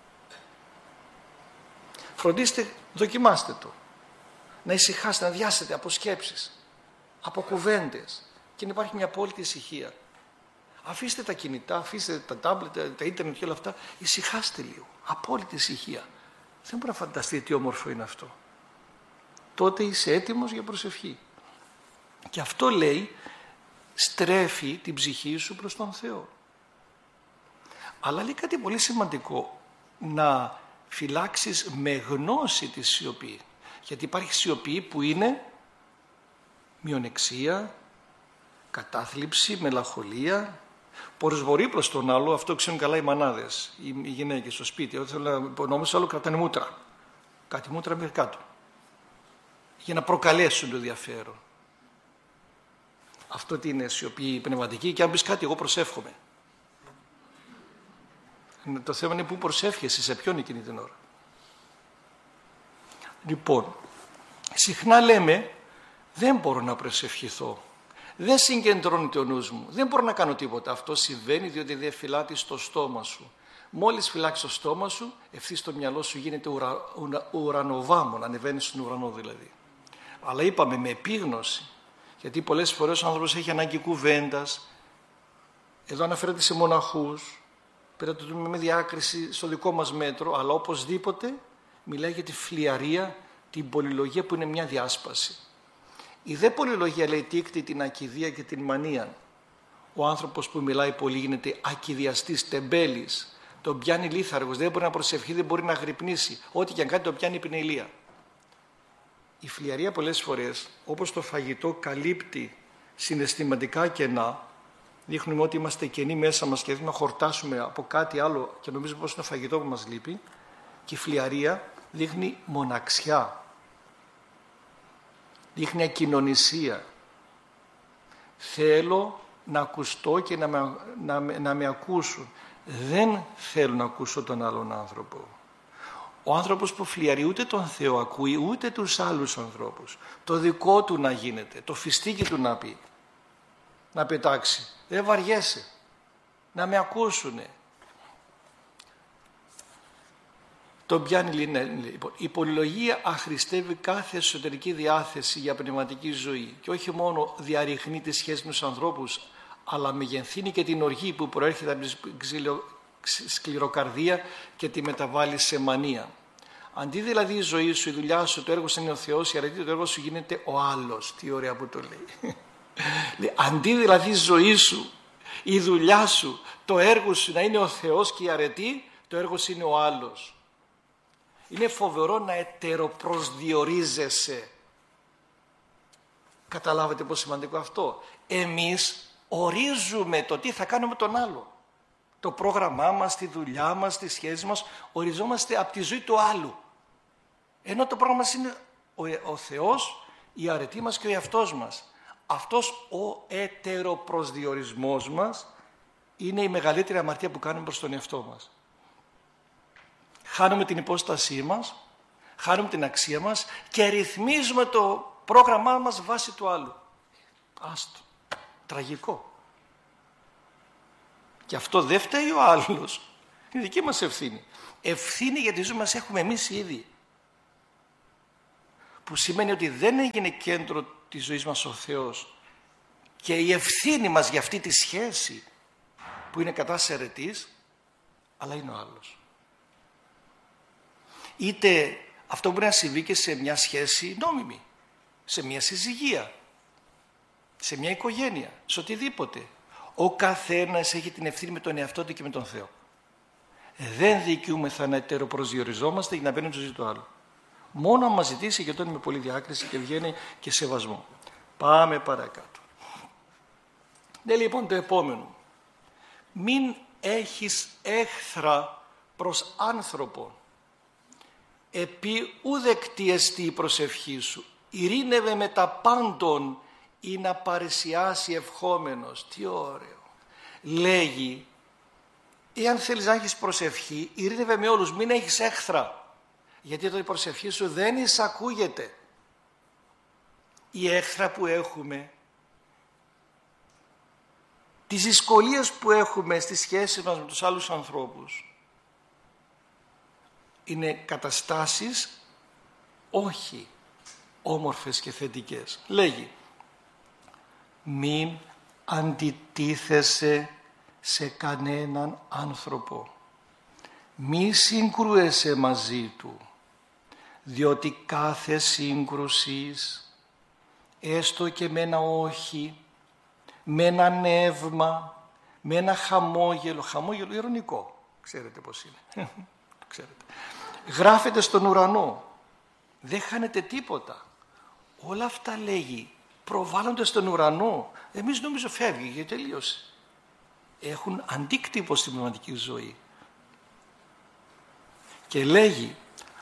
Φροντίστε, δοκιμάστε το. Να ησυχάσετε, να διάσετε από σκέψεις, από κουβέντες και να υπάρχει μια απόλυτη ησυχία. Αφήστε τα κινητά, αφήστε τα τάμπλετ, τα ίντερνετ και όλα αυτά. Ησυχάστε λίγο. Απόλυτη ησυχία. Δεν μπορεί να φανταστείτε τι όμορφο είναι αυτό. Τότε είσαι έτοιμος για προσευχή. Και αυτό λέει, στρέφει την ψυχή σου προς τον Θεό. Αλλά λέει κάτι πολύ σημαντικό. Να φυλάξεις με γνώση τη σιωπή. Γιατί υπάρχει σιωπή που είναι μειονεξία, κατάθλιψη, μελαγχολία, πορεσβορεί προς τον άλλο. Αυτό ξέρουν καλά οι μανάδες, οι γυναίκες στο σπίτι. Όταν θέλω να υπονόμως άλλο κρατάνε μούτρα. Κάτι μούτρα μέχρι κάτω. Για να προκαλέσουν το ενδιαφέρον. Αυτό τι είναι σιωπή πνευματική. Και αν πεις κάτι, εγώ προσεύχομαι. Το θέμα είναι πού προσεύχεσαι, σε ποιον εκείνη την ώρα. Λοιπόν, συχνά λέμε, δεν μπορώ να προσευχηθώ. Δεν συγκεντρώνεται ο νους μου. Δεν μπορώ να κάνω τίποτα. Αυτό συμβαίνει διότι δεν φυλάτεις στο στόμα σου. Μόλις φυλάξεις το στόμα σου, ευθύς το μυαλό σου γίνεται ουρα, ουρα, ουρανοβάμων, ανεβαίνει στον ουρανό δηλαδή. Αλλά είπαμε με επίγνωση, γιατί πολλές φορές ο άνθρωπος έχει ανάγκη κουβέντας. Εδώ αναφέρεται σε μοναχούς, πρέπει να το δούμε με διάκριση στο δικό μας μέτρο, αλλά οπωσδήποτε μιλάει για τη φλιαρία, την πολυλογία που είναι μια διάσπαση. Η δε πολυλογία λέει τίκτη την ακιδεία και την μανία. Ο άνθρωπος που μιλάει πολύ γίνεται ακιδιαστής, τεμπέλης. Τον πιάνει λίθαργος, δεν μπορεί να προσευχεί, δεν μπορεί να γρυπνήσει. Ό,τι και αν κάνει τον πιάνει πινελία. Η φλιαρία πολλές φορές, όπως το φαγητό καλύπτει συναισθηματικά κενά, δείχνουμε ότι είμαστε κενοί μέσα μας και θέλουμε να χορτάσουμε από κάτι άλλο και νομίζουμε πως είναι το φαγητό που μας λείπει. Και η φλιαρία δείχνει μοναξιά. Δείχνει ακοινωνισία. Θέλω να ακουστώ και να με, να, να με ακούσουν. Δεν θέλω να ακούσω τον άλλον άνθρωπο. Ο άνθρωπος που φλιαρεί ούτε τον Θεό ακούει, ούτε τους άλλους ανθρώπους. Το δικό του να γίνεται, το φιστίκι του να πει, να πετάξει. Δεν βαριέσαι, να με ακούσουνε. Τον πιάνει λοιπόν. Η πολυλογία αχρηστεύει κάθε εσωτερική διάθεση για πνευματική ζωή και όχι μόνο διαρριχνεί τη σχέση με τους ανθρώπους, αλλά μεγενθύνει και την οργή που προέρχεται από τη σκληροκαρδία και τη μεταβάλλει σε μανία. Αντί δηλαδή η ζωή σου, η δουλειά σου, το έργο σου είναι ο Θεός, η αρετή, το έργο σου γίνεται ο άλλος. Τι ωραία που το λέει. Αντί δηλαδή η ζωή σου, η δουλειά σου, το έργο σου να είναι ο Θεός και η αρετή, το έργο σου είναι ο άλλος. Είναι φοβερό να ετεροπροσδιορίζεσαι. Καταλάβετε πόσο σημαντικό αυτό. Εμείς ορίζουμε το τι θα κάνουμε τον άλλο. Το πρόγραμμά μας, τη δουλειά μας, τη σχέση μας, οριζόμαστε από τη ζωή του άλλου. Ενώ το πρόγραμμα μας είναι ο, ο Θεός, η αρετή μας και ο εαυτός μας. Αυτός ο ετεροπροσδιορισμός μας είναι η μεγαλύτερη αμαρτία που κάνουμε προς τον εαυτό μας. Χάνουμε την υπόστασή μας, χάνουμε την αξία μας και ρυθμίζουμε το πρόγραμμά μας βάσει του άλλου. Άστο. Τραγικό. Και αυτό δεν φταίει ο άλλος. Είναι δική μας ευθύνη. Ευθύνη για τη ζωή μας έχουμε εμείς ήδη. Που σημαίνει ότι δεν έγινε κέντρο της ζωής μας ο Θεός και η ευθύνη μας για αυτή τη σχέση που είναι κατάσταση αιρετής, αλλά είναι ο άλλος. Είτε αυτό μπορεί να συμβεί και σε μια σχέση νόμιμη, σε μια συζυγία, σε μια οικογένεια, σε οτιδήποτε. Ο καθένας έχει την ευθύνη με τον εαυτό του και με τον Θεό. Δεν δικαιούμεθα να ετεροπροσδιοριζόμαστε για να μπαίνουμε στη ζωή του άλλου. Μόνο αν μας ζητήσει, και τότε με πολύ διάκριση και ευγένεια και σεβασμό. Πάμε παρακάτω. Ναι, λοιπόν, το επόμενο. Μην έχεις έχθρα προς άνθρωπο, επί ουδεκτή εστί η προσευχή σου. Ειρήνευε με τα πάντων ή να παρησιάσει ευχόμενος. Τι ωραίο. Λέγει, εάν θέλεις να έχεις προσευχή, ειρήνευε με όλους, μην έχεις έχθρα. Γιατί εδώ η προσευχή σου δεν εισακούγεται. Η έχθρα που έχουμε, τις δυσκολίες που έχουμε στις σχέσεις μας με τους άλλους ανθρώπους, είναι καταστάσεις όχι όμορφες και θετικές. Λέγει, μην αντιτίθεσαι σε κανέναν άνθρωπο. Μη συγκρούεσαι μαζί του, διότι κάθε σύγκρουσης, έστω και με ένα όχι, με ένα νεύμα, με ένα χαμόγελο, χαμόγελο ειρωνικό, ξέρετε πώς είναι, ξέρετε. Γράφεται στον ουρανό, δεν χάνεται τίποτα. Όλα αυτά λέγει, προβάλλονται στον ουρανό. Εμείς νομίζω φεύγει και τελείωσε. Έχουν αντίκτυπο στη πνευματική ζωή. Και λέγει,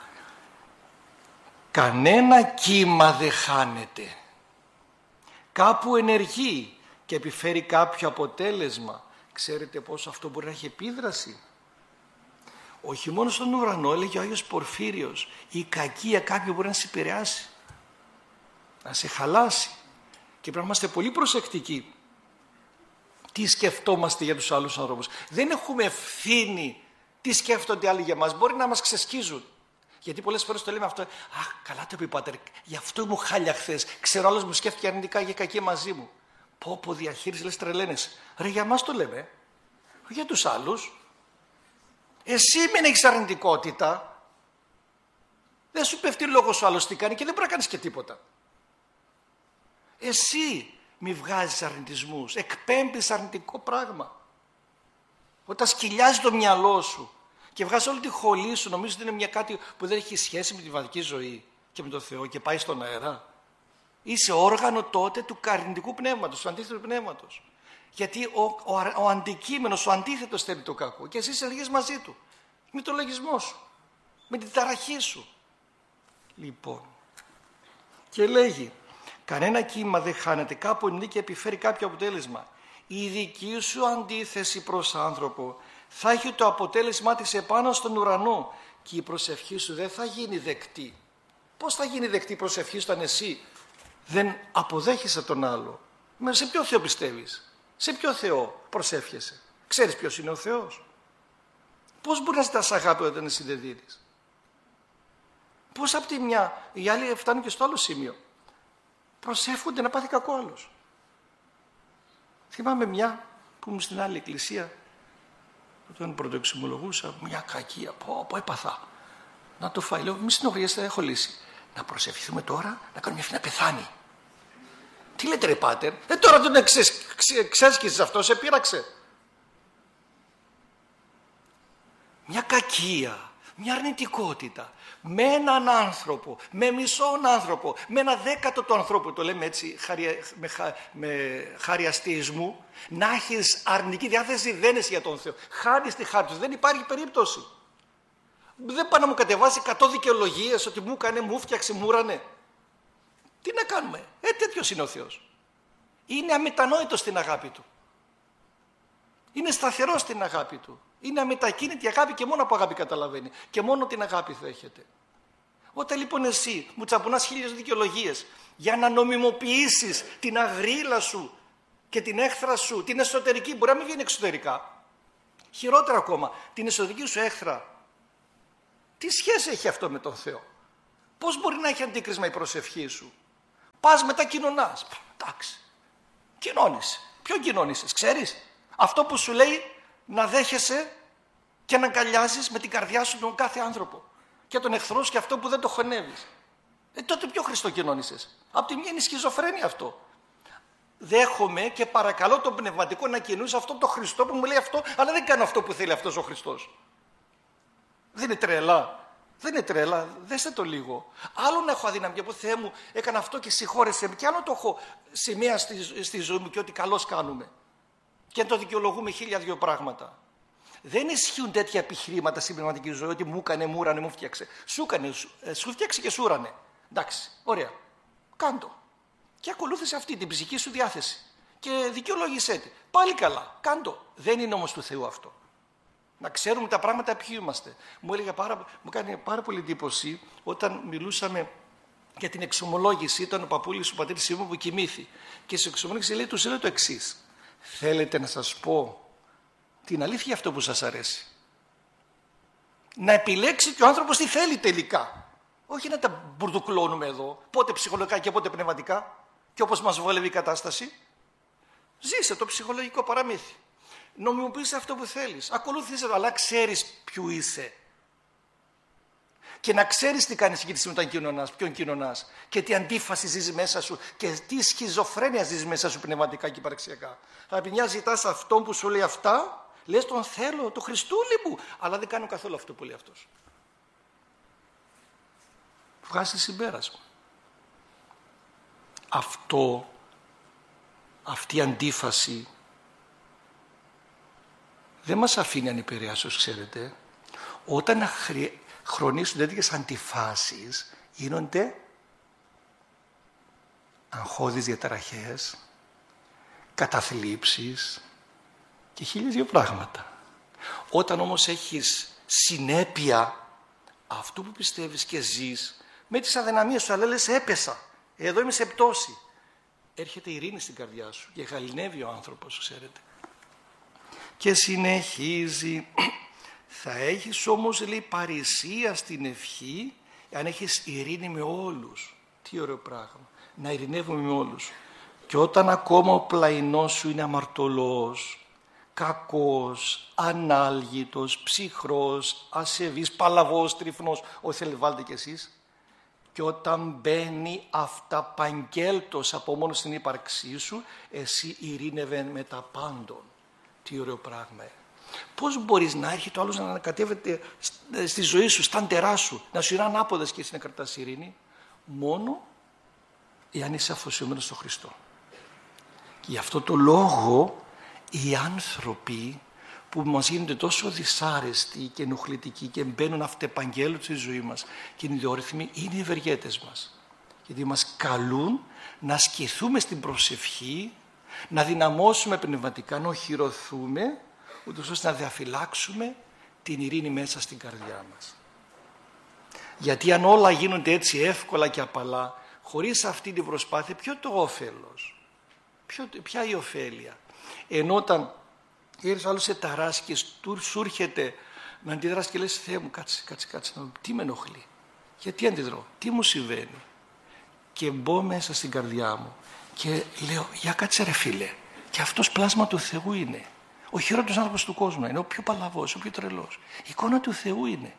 κανένα κύμα δεν χάνεται. Κάπου ενεργεί και επιφέρει κάποιο αποτέλεσμα. Ξέρετε πόσο αυτό μπορεί να έχει επίδραση. Όχι μόνο στον ουρανό, έλεγε ο Άγιος Πορφύριος, η κακία κάποιου μπορεί να σε επηρεάσει, να σε χαλάσει. Και πρέπει να είμαστε πολύ προσεκτικοί. Τι σκεφτόμαστε για τους άλλους ανθρώπους. Δεν έχουμε ευθύνη τι σκέφτονται άλλοι για μας. Μπορεί να μας ξεσκίζουν. Γιατί πολλές φορές το λέμε αυτό. Αχ, καλά το είπε πάτερ. Γι' αυτό μου χάλια χθες. Ξέρω, άλλος μου σκέφτηκε αρνητικά για κακία μαζί μου. Πω πω διαχείριση, λες τρελαίνεσαι. Ρε, για μας το λέμε. Για τους άλλους. Εσύ μην έχεις αρνητικότητα. Δεν σου πέφτει λόγος ο άλλος τι κάνει και δεν μπορεί να κάνεις και τίποτα. Εσύ μη βγάζεις αρνητισμούς. Εκπέμπεις αρνητικό πράγμα. Όταν σκυλιάζει το μυαλό σου και βγάζει όλη τη χολή σου, νομίζω ότι είναι μια κάτι που δεν έχει σχέση με τη βατική ζωή και με τον Θεό και πάει στον αέρα. Είσαι όργανο τότε του αρνητικού πνεύματος, του αντίθετου πνεύματος. Γιατί ο, ο, ο αντικείμενος, ο αντίθετος θέλει το κακό και εσύ ενεργείς μαζί του. Με το λογισμό σου, με την ταραχή σου. Λοιπόν, και λέγει, κανένα κύμα δεν χάνεται, κάπου είναι και επιφέρει κάποιο αποτέλεσμα. Η δική σου αντίθεση προς άνθρωπο θα έχει το αποτέλεσμά της επάνω στον ουρανό και η προσευχή σου δεν θα γίνει δεκτή. Πώς θα γίνει δεκτή η προσευχή σου αν εσύ δεν αποδέχεσαι τον άλλο? Σε ποιο Θεό πιστεύεις? Σε ποιο Θεό προσεύχεσαι? Ξέρεις ποιος είναι ο Θεός? Πώς μπορεί να ζητάς αγάπη όταν εσύ δεν δίνεις? Πώς από τη μια, οι άλλοι φτάνουν και στο άλλο σημείο, προσεύχονται να πάθει κακό άλλος. Θυμάμαι μια που ήμουν στην άλλη εκκλησία, όταν πρωτοεξομολογούσα, μια κακία, πω, πω έπαθα. Να το φάει, λέω, μη συνοχωριέστε, έχω λύση. Να προσευχηθούμε τώρα, να κάνουμε μια φύνα να πεθάνει. Τι λέτε ρε πάτερ, ε τώρα τον εξέσκησες αυτό, σε πείραξε. Μια κακία, μια αρνητικότητα, με έναν άνθρωπο, με μισόν άνθρωπο, με ένα δέκατο του ανθρώπου, το λέμε έτσι χαρια, με, χα, με χαριαστισμού, να έχεις αρνητική διάθεση δεν είσαι για τον Θεό. Χάνεις τη χάρη του, δεν υπάρχει περίπτωση. Δεν πάει να μου κατεβάσει εκατό δικαιολογίες ότι μου έκανε, μου φτιάξε, μου ρανε. Τι να κάνουμε, ε τέτοιος είναι ο Θεός. Είναι αμετανόητος στην αγάπη του. Είναι σταθερός στην αγάπη του. Είναι αμετακίνητη αγάπη και μόνο από αγάπη καταλαβαίνει. Και μόνο την αγάπη δέχεται. Όταν λοιπόν εσύ μου τσαπουνάς χίλιες δικαιολογίες για να νομιμοποιήσεις την αγρίλα σου και την έχθρα σου, την εσωτερική, μπορεί να μην βγαίνει εξωτερικά. Χειρότερα ακόμα, την εσωτερική σου έχθρα. Τι σχέση έχει αυτό με τον Θεό? Πώς μπορεί να έχει αντίκρισμα η προσευχή σου? Πας μετά κοινωνάς. Εντάξει. Κοινώνεις. Ποιον κοινώνησες, ξέρεις? Αυτό που σου λέει να δέχεσαι και να αγκαλιάζεις με την καρδιά σου τον κάθε άνθρωπο. Και τον εχθρό σου και αυτό που δεν το χωνεύεις. Ε, τότε ποιο Χριστό κοινώνησες? Απ' τη μία είναι σχιζοφρένεια αυτό. Δέχομαι και παρακαλώ τον πνευματικό να κοινωνήσει αυτό το Χριστό που μου λέει αυτό, αλλά δεν κάνω αυτό που θέλει αυτός ο Χριστός. Δεν είναι τρελά? Δεν είναι τρέλα, δέστε το λίγο. Άλλο να έχω αδυναμία που Θεέ μου έκανα αυτό και συγχώρεσαι με, και άλλο το έχω σημαία στη, στη ζωή μου και ότι καλώς κάνουμε. Και να το δικαιολογούμε χίλια δυο πράγματα. Δεν ισχύουν τέτοια επιχειρήματα στην πνευματική ζωή ότι μου έκανε, μου urane, μου φτιάξε. Σου έκανε, σου, σου φτιάξε και σου urane. Εντάξει, ωραία. Κάντο. Και ακολούθησε αυτή την ψυχική σου διάθεση. Και δικαιολόγησέ τη. Πάλι καλά. Κάντο. Δεν είναι όμως του Θεού αυτό. Να ξέρουμε τα πράγματα ποιοι είμαστε. Μου, έλεγε πάρα, μου κάνει πάρα πολύ εντύπωση όταν μιλούσαμε για την εξομολόγηση. Ήταν ο παππούλης του πατέρ Σίμου που κοιμήθη. Και στην εξομολόγηση λέει, τους λέει το εξής. Θέλετε να σας πω την αλήθεια αυτό που σας αρέσει? Να επιλέξει και ο άνθρωπος τι θέλει τελικά. Όχι να τα μπουρδουκλώνουμε εδώ. Πότε ψυχολογικά και πότε πνευματικά. Και όπως μας βολεύει η κατάσταση. Ζήσε το ψυχολογικό παραμύθι. Νομιμοποιήσει αυτό που θέλεις. Ακολούθησε το, αλλά ξέρεις ποιου είσαι. Και να ξέρεις τι κάνεις εκεί όταν κοινωνάς, ποιον κοινωνάς. Και τι αντίφαση ζεις μέσα σου. Και τι σχιζοφρένεια ζεις μέσα σου πνευματικά και υπαρξιακά. Θα πει μια ζητάς αυτόν που σου λέει αυτά, λες τον θέλω, το Χριστούλη μου. Αλλά δεν κάνω καθόλου αυτό που λέει αυτός. Βγάζει συμπέρασμα. Αυτό, αυτή η αντίφαση δεν μας αφήνει ανυπηρέαστος, ξέρετε. Όταν χρονίσουν τέτοιες αντιφάσεις, γίνονται αγχώδεις διαταραχές, καταθλίψεις και χίλια δύο πράγματα. Όταν όμως έχεις συνέπεια αυτού που πιστεύεις και ζεις, με τις αδυναμίες σου, αλλά λες έπεσα, εδώ είμαι σε πτώση. Έρχεται η ειρήνη στην καρδιά σου και γαληνεύει ο άνθρωπος, ξέρετε. Και συνεχίζει, θα έχεις όμως, λέει, παρησία στην ευχή, αν έχεις ειρήνη με όλους. Τι ωραίο πράγμα, να ειρηνεύουμε με όλους. Και όταν ακόμα ο πλαϊνός σου είναι αμαρτωλός, κακός, ανάλγητος, ψυχρός, ασεβής, παλαβός, τριφνός, ό,τι θέλετε βάλτε κι εσείς, και όταν μπαίνει αυταπαγγέλτος από μόνο στην ύπαρξή σου, εσύ ειρήνευε με τα πάντων. Τι ωραίο πράγμα. Πώς μπορείς να έρχεται ο άλλος να ανακατεύεται στη ζωή σου, στα ντερά σου, να σου είναι ανάποδες και εσύ να κρατάς ειρήνη? Μόνο εάν είσαι αφοσιωμένος στον Χριστό. Και γι' αυτό το λόγο οι άνθρωποι που μας γίνονται τόσο δυσάρεστοι και ενοχλητικοί και μπαίνουν αυτεπαγγέλου στη ζωή μας και είναι ιδιόρυθμοι, είναι οι ευεργέτες μας. Γιατί μας καλούν να ασκηθούμε στην προσευχή, να δυναμώσουμε πνευματικά, να οχυρωθούμε, ούτως ώστε να διαφυλάξουμε την ειρήνη μέσα στην καρδιά μας. Γιατί αν όλα γίνονται έτσι εύκολα και απαλά, χωρίς αυτή την προσπάθεια, ποιο το όφελος, ποιο, ποια η ωφέλεια? Ενώ όταν έρθει άλλος σε ταράσει και σου έρχεται να αντιδράσει και λες, Θεέ μου, κάτσε, κάτσε, κάτσε, τι με ενοχλεί, γιατί αντιδρώ, τι μου συμβαίνει? Και μπω μέσα στην καρδιά μου και λέω, για κάτσε ρε φίλε, και αυτός πλάσμα του Θεού είναι. Ο χειρότερος άνθρωπος του κόσμου είναι, ο πιο παλαβός, ο πιο τρελός. Η εικόνα του Θεού είναι.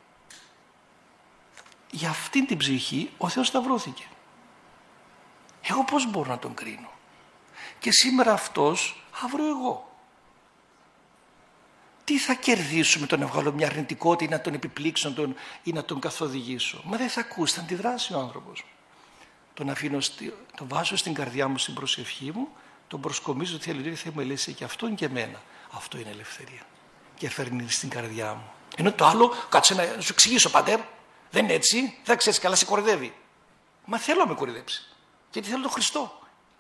Για αυτήν την ψυχή ο Θεός σταυρώθηκε. Εγώ πώς μπορώ να τον κρίνω? Και σήμερα αυτός, αύριο εγώ. Τι θα κερδίσω με τον να βγάλω μια αρνητικότητα ή να τον επιπλήξω τον, ή να τον καθοδηγήσω? Μα δεν θα ακούσει, θα αντιδράσει ο άνθρωπος. Τον αφήνω, τον βάζω στην καρδιά μου, στην προσευχή μου, τον προσκομίζω ότι θέλει, θα μου ελέγξει και αυτόν και εμένα. Αυτό είναι ελευθερία. Και φέρνει στην καρδιά μου. Ενώ το άλλο, κάτσε να σου εξηγήσω, πατέρ, δεν είναι έτσι, δεν ξέρεις καλά, σε κορυδεύει. Μα θέλω να με κορυδέψει. Γιατί θέλω τον Χριστό.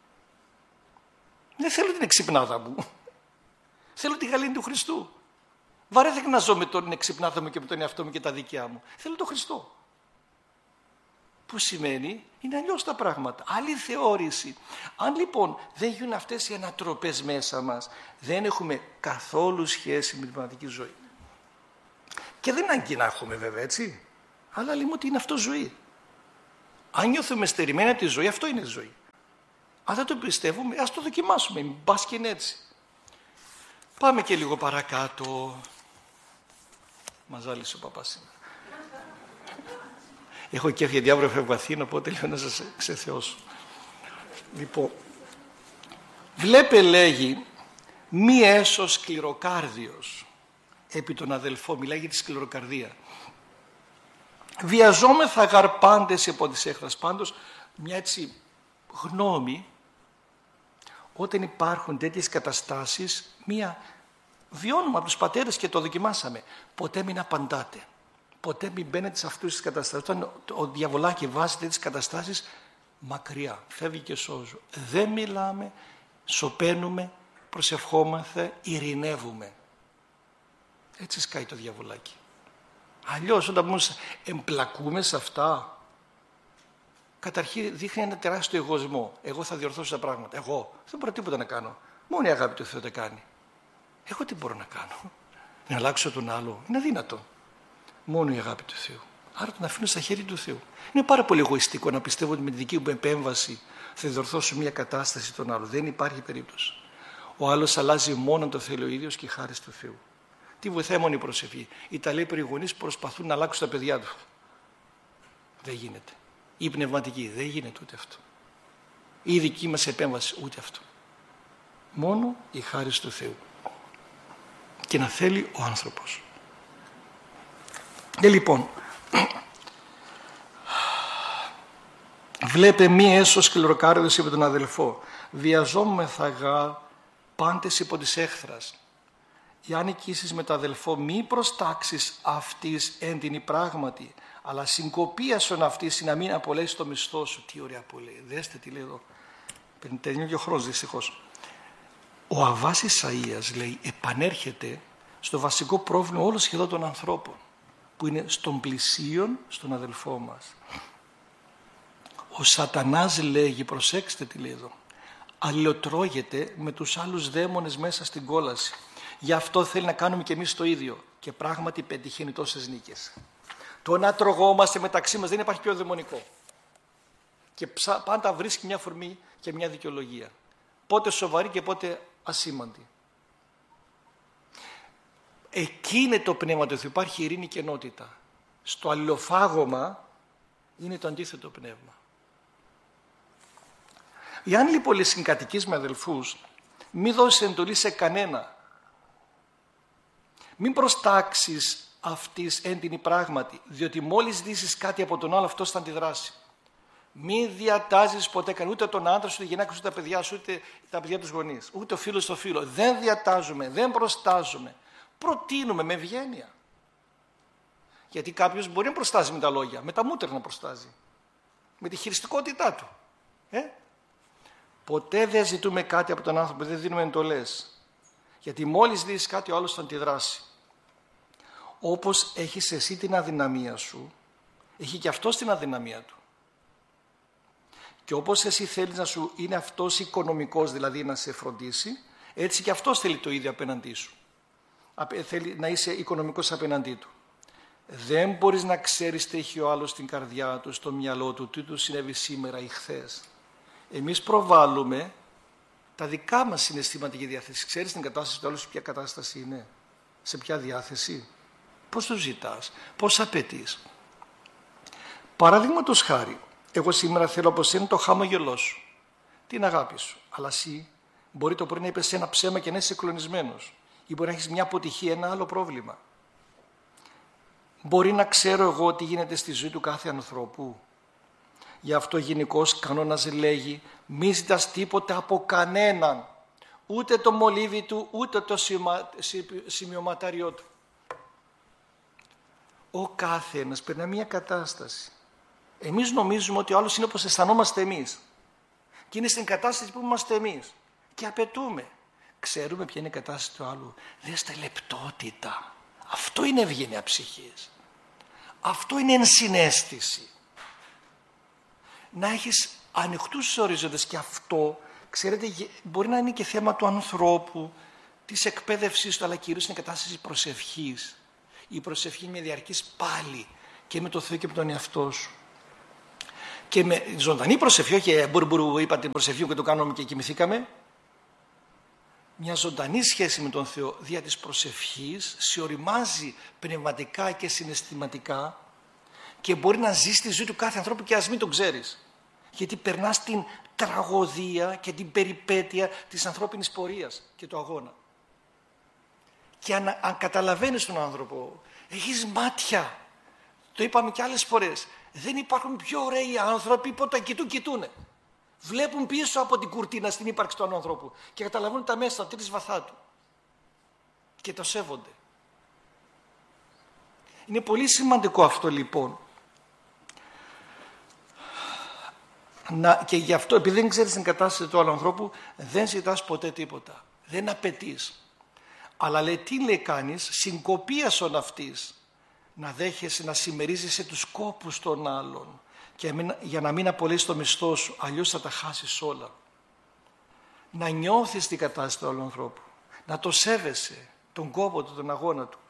Δεν θέλω την εξυπνάδα μου. Θέλω τη γαλήνη του Χριστού. Βαρέθηκα να ζω με τον εξυπνάδα μου και με τον εαυτό μου και τα δικιά μου. Θέλω τον Χριστό. Που σημαίνει Είναι αλλιώς τα πράγματα. Άλλη θεώρηση. Αν λοιπόν δεν γίνουν αυτές οι ανατροπές μέσα μας, δεν έχουμε καθόλου σχέση με την πνευματική ζωή. Και δεν ανάγκη να έχουμε βέβαια, έτσι. Αλλά λέμε ότι είναι αυτό ζωή. Αν νιώθουμε στερημένοι από τη ζωή, αυτό είναι ζωή. Αν δεν το πιστεύουμε, ας το δοκιμάσουμε. Μην πας και είναι έτσι. Πάμε και λίγο παρακάτω. Μας ζάλισε ο παπάς σήμερα. Έχω και γιατί αύριο φεύγω Αθήνα, οπότε λέω να σας ξεθεώσω. Λοιπόν, βλέπε λέγει μη έσως σκληροκάρδιος επί τον αδελφό, μιλάει για τη σκληροκαρδία. Βιαζόμεθα γαρ πάντες υπό της έχθρας. Πάντως μια έτσι γνώμη, όταν υπάρχουν τέτοιες καταστάσεις, μια βιώνουμε από τους πατέρες και το δοκιμάσαμε. Ποτέ μην απαντάτε. Ποτέ μην μπαίνετε σε αυτές τις καταστάσεις. Όταν ο διαβολάκι βάζει τέτοιες καταστάσεις, μακριά, φεύγει και σώζω. Δεν μιλάμε, σωπαίνουμε, προσευχόμαστε, ειρηνεύουμε. Έτσι σκάει το διαβολάκι. Αλλιώς όταν όμως εμπλακούμε σε αυτά, καταρχήν δείχνει ένα τεράστιο εγωισμό. Εγώ θα διορθώσω τα πράγματα. Εγώ δεν μπορώ τίποτα να κάνω. Μόνο η αγάπη του Θεού τα κάνει. Εγώ τι μπορώ να κάνω? Να αλλάξω τον άλλο? Είναι αδύνατο. Μόνο η αγάπη του Θεού. Άρα τον αφήνω στα χέρια του Θεού. Είναι πάρα πολύ εγωιστικό να πιστεύω ότι με τη δική μου επέμβαση θα διορθώσω μια κατάσταση τον άλλο. Δεν υπάρχει περίπτωση. Ο άλλος αλλάζει μόνο αν το θέλει ο ίδιος και χάρη του Θεού. Τι βοηθάει μόνο η προσευχή? Οι ταλέποροι γονείς προσπαθούν να αλλάξουν τα παιδιά του. Δεν γίνεται. Η πνευματική δεν γίνεται ούτε αυτό. Η δική μας επέμβαση ούτε αυτό. Μόνο η χάρη του Θεού. Και να θέλει ο άνθρωπος. Και λοιπόν, βλέπε μη έσως σκληροκάρδιος είπε τον αδελφό. Βιαζόμεθα γα πάντες υπό της έχθρας. Εάν οικήσεις με τον αδελφό, μη προστάξεις αυτής έντινη πράγματι, αλλά συγκοπίασον αυτής να μην απολέσεις το μισθό σου. Τι ωραία που λέει. Δέστε τι λέει εδώ. Τελειώνει ο χρόνος δυστυχώς. Ο Αββάς Ισαΐας λέει επανέρχεται στο βασικό πρόβλημα όλων σχεδόν των ανθρώπων, που είναι στον πλησίον, στον αδελφό μας. Ο Σατανάς λέγει, προσέξτε τι λέει εδώ, αλληλοτρώγεται με τους άλλους δαίμονες μέσα στην κόλαση. Γι' αυτό θέλει να κάνουμε και εμείς το ίδιο. Και πράγματι πετυχαίνει τόσες νίκες. Το να τρογόμαστε μεταξύ μας δεν υπάρχει πιο δαιμονικό. Και πάντα βρίσκει μια φορμή και μια δικαιολογία. Πότε σοβαρή και πότε ασήμαντη. Εκεί είναι το πνεύμα του Θεού. Υπάρχει ειρήνη και ενότητα. Στο αλληλοφάγωμα είναι το αντίθετο πνεύμα. Εάν λοιπόν συγκατοικείς με αδελφούς, μην δώσεις εντολή σε κανένα. Μην προστάξεις αυτής έντινη πράγματι, διότι μόλις δείσεις κάτι από τον άλλο, αυτός θα αντιδράσει. Μην διατάζεις ποτέ καν, ούτε τον άντρα σου, ούτε τη γυναίκα σου, ούτε τα παιδιά σου, ούτε τα παιδιά τους γονείς, ούτε ο φίλος στο φίλο. Δεν διατάζουμε, δεν προστάζουμε. Προτείνουμε με ευγένεια. Γιατί κάποιος μπορεί να προστάζει με τα λόγια, με τα μούτρα να προστάζει. Με τη χειριστικότητά του. Ε? Ποτέ δεν ζητούμε κάτι από τον άνθρωπο, δεν δίνουμε εντολές. Γιατί μόλις δεις κάτι, ο άλλος θα αντιδράσει. Όπως έχεις εσύ την αδυναμία σου, έχει και αυτός την αδυναμία του. Και όπως εσύ θέλεις να σου είναι αυτός οικονομικός, δηλαδή να σε φροντίσει, έτσι και αυτός θέλει το ίδιο απέναντί σου. Θέλει να είσαι οικονομικός απέναντί του. Δεν μπορείς να ξέρεις τι έχει ο άλλος στην καρδιά του, στο μυαλό του, τι του συνέβη σήμερα ή χθες. Εμείς προβάλλουμε τα δικά μας συναισθήματα και διάθεση. Ξέρεις την κατάσταση του άλλου, σε ποια κατάσταση είναι, σε ποια διάθεση, πώς το ζητάς, πώς απαιτείς. Παραδείγματος χάρη, εγώ σήμερα θέλω από σένα το χαμογελό σου, την αγάπη σου. Αλλά εσύ μπορεί το πρωί να είπες ένα ψέμα και να είσαι κλονισμένος, ή μπορεί να έχεις μια αποτυχία, ένα άλλο πρόβλημα. Μπορεί να ξέρω εγώ τι γίνεται στη ζωή του κάθε ανθρώπου. Γι' αυτό γενικός κανόνας λέγει μη ζητάς τίποτα από κανέναν, ούτε το μολύβι του, ούτε το σημειωματάριό του. Ο κάθε ένας περνά μια κατάσταση. Εμείς νομίζουμε ότι ο άλλος είναι όπως αισθανόμαστε εμείς. Και είναι στην κατάσταση που είμαστε εμείς. Και απαιτούμε. Ξέρουμε ποια είναι η κατάσταση του άλλου. Δέστε λεπτότητα. Αυτό είναι ευγένεια ψυχής. Αυτό είναι ενσυναίσθηση. να έχεις ανοιχτούς ορίζοντες, και αυτό, ξέρετε, μπορεί να είναι και θέμα του ανθρώπου, της εκπαίδευσής του, αλλά κυρίως είναι κατάσταση προσευχής. Η προσευχή είναι μια διαρκής πάλι και με το Θεό και με τον εαυτό σου. Και με ζωντανή προσευχή, όχι μπουρμπουρου, είπα την προσευχή και το κάνουμε και κοιμηθήκαμε. Μια ζωντανή σχέση με τον Θεό δια της προσευχής σε οριμάζει πνευματικά και συναισθηματικά και μπορεί να ζει στη ζωή του κάθε ανθρώπου και ας μην τον ξέρεις. Γιατί περνάς την τραγωδία και την περιπέτεια της ανθρώπινης πορείας και του αγώνα. Και αν, αν καταλαβαίνεις τον άνθρωπο, έχεις μάτια. Το είπαμε και άλλες φορές. Δεν υπάρχουν πιο ωραίοι άνθρωποι που όταν κοιτούν, κοιτούνε. Βλέπουν πίσω από την κουρτίνα στην ύπαρξη του ανθρώπου και καταλαβαίνουν τα μέσα, τα βαθά του. Και το σέβονται. Είναι πολύ σημαντικό αυτό λοιπόν. Να, και γι' αυτό, επειδή δεν ξέρεις την κατάσταση του άλλου ανθρώπου, δεν ζητάς ποτέ τίποτα. Δεν απαιτείς. Αλλά λέει, τι λέει κάνεις, συγκοπίασον αυτής. Να δέχεσαι, να συμμερίζεσαι τους κόπους των άλλων. Και για να μην απολύσεις το μισθό σου, αλλιώς θα τα χάσεις όλα. Να νιώθεις την κατάσταση του άλλου ανθρώπου. Να το σέβεσαι, τον κόπο του, τον αγώνα του.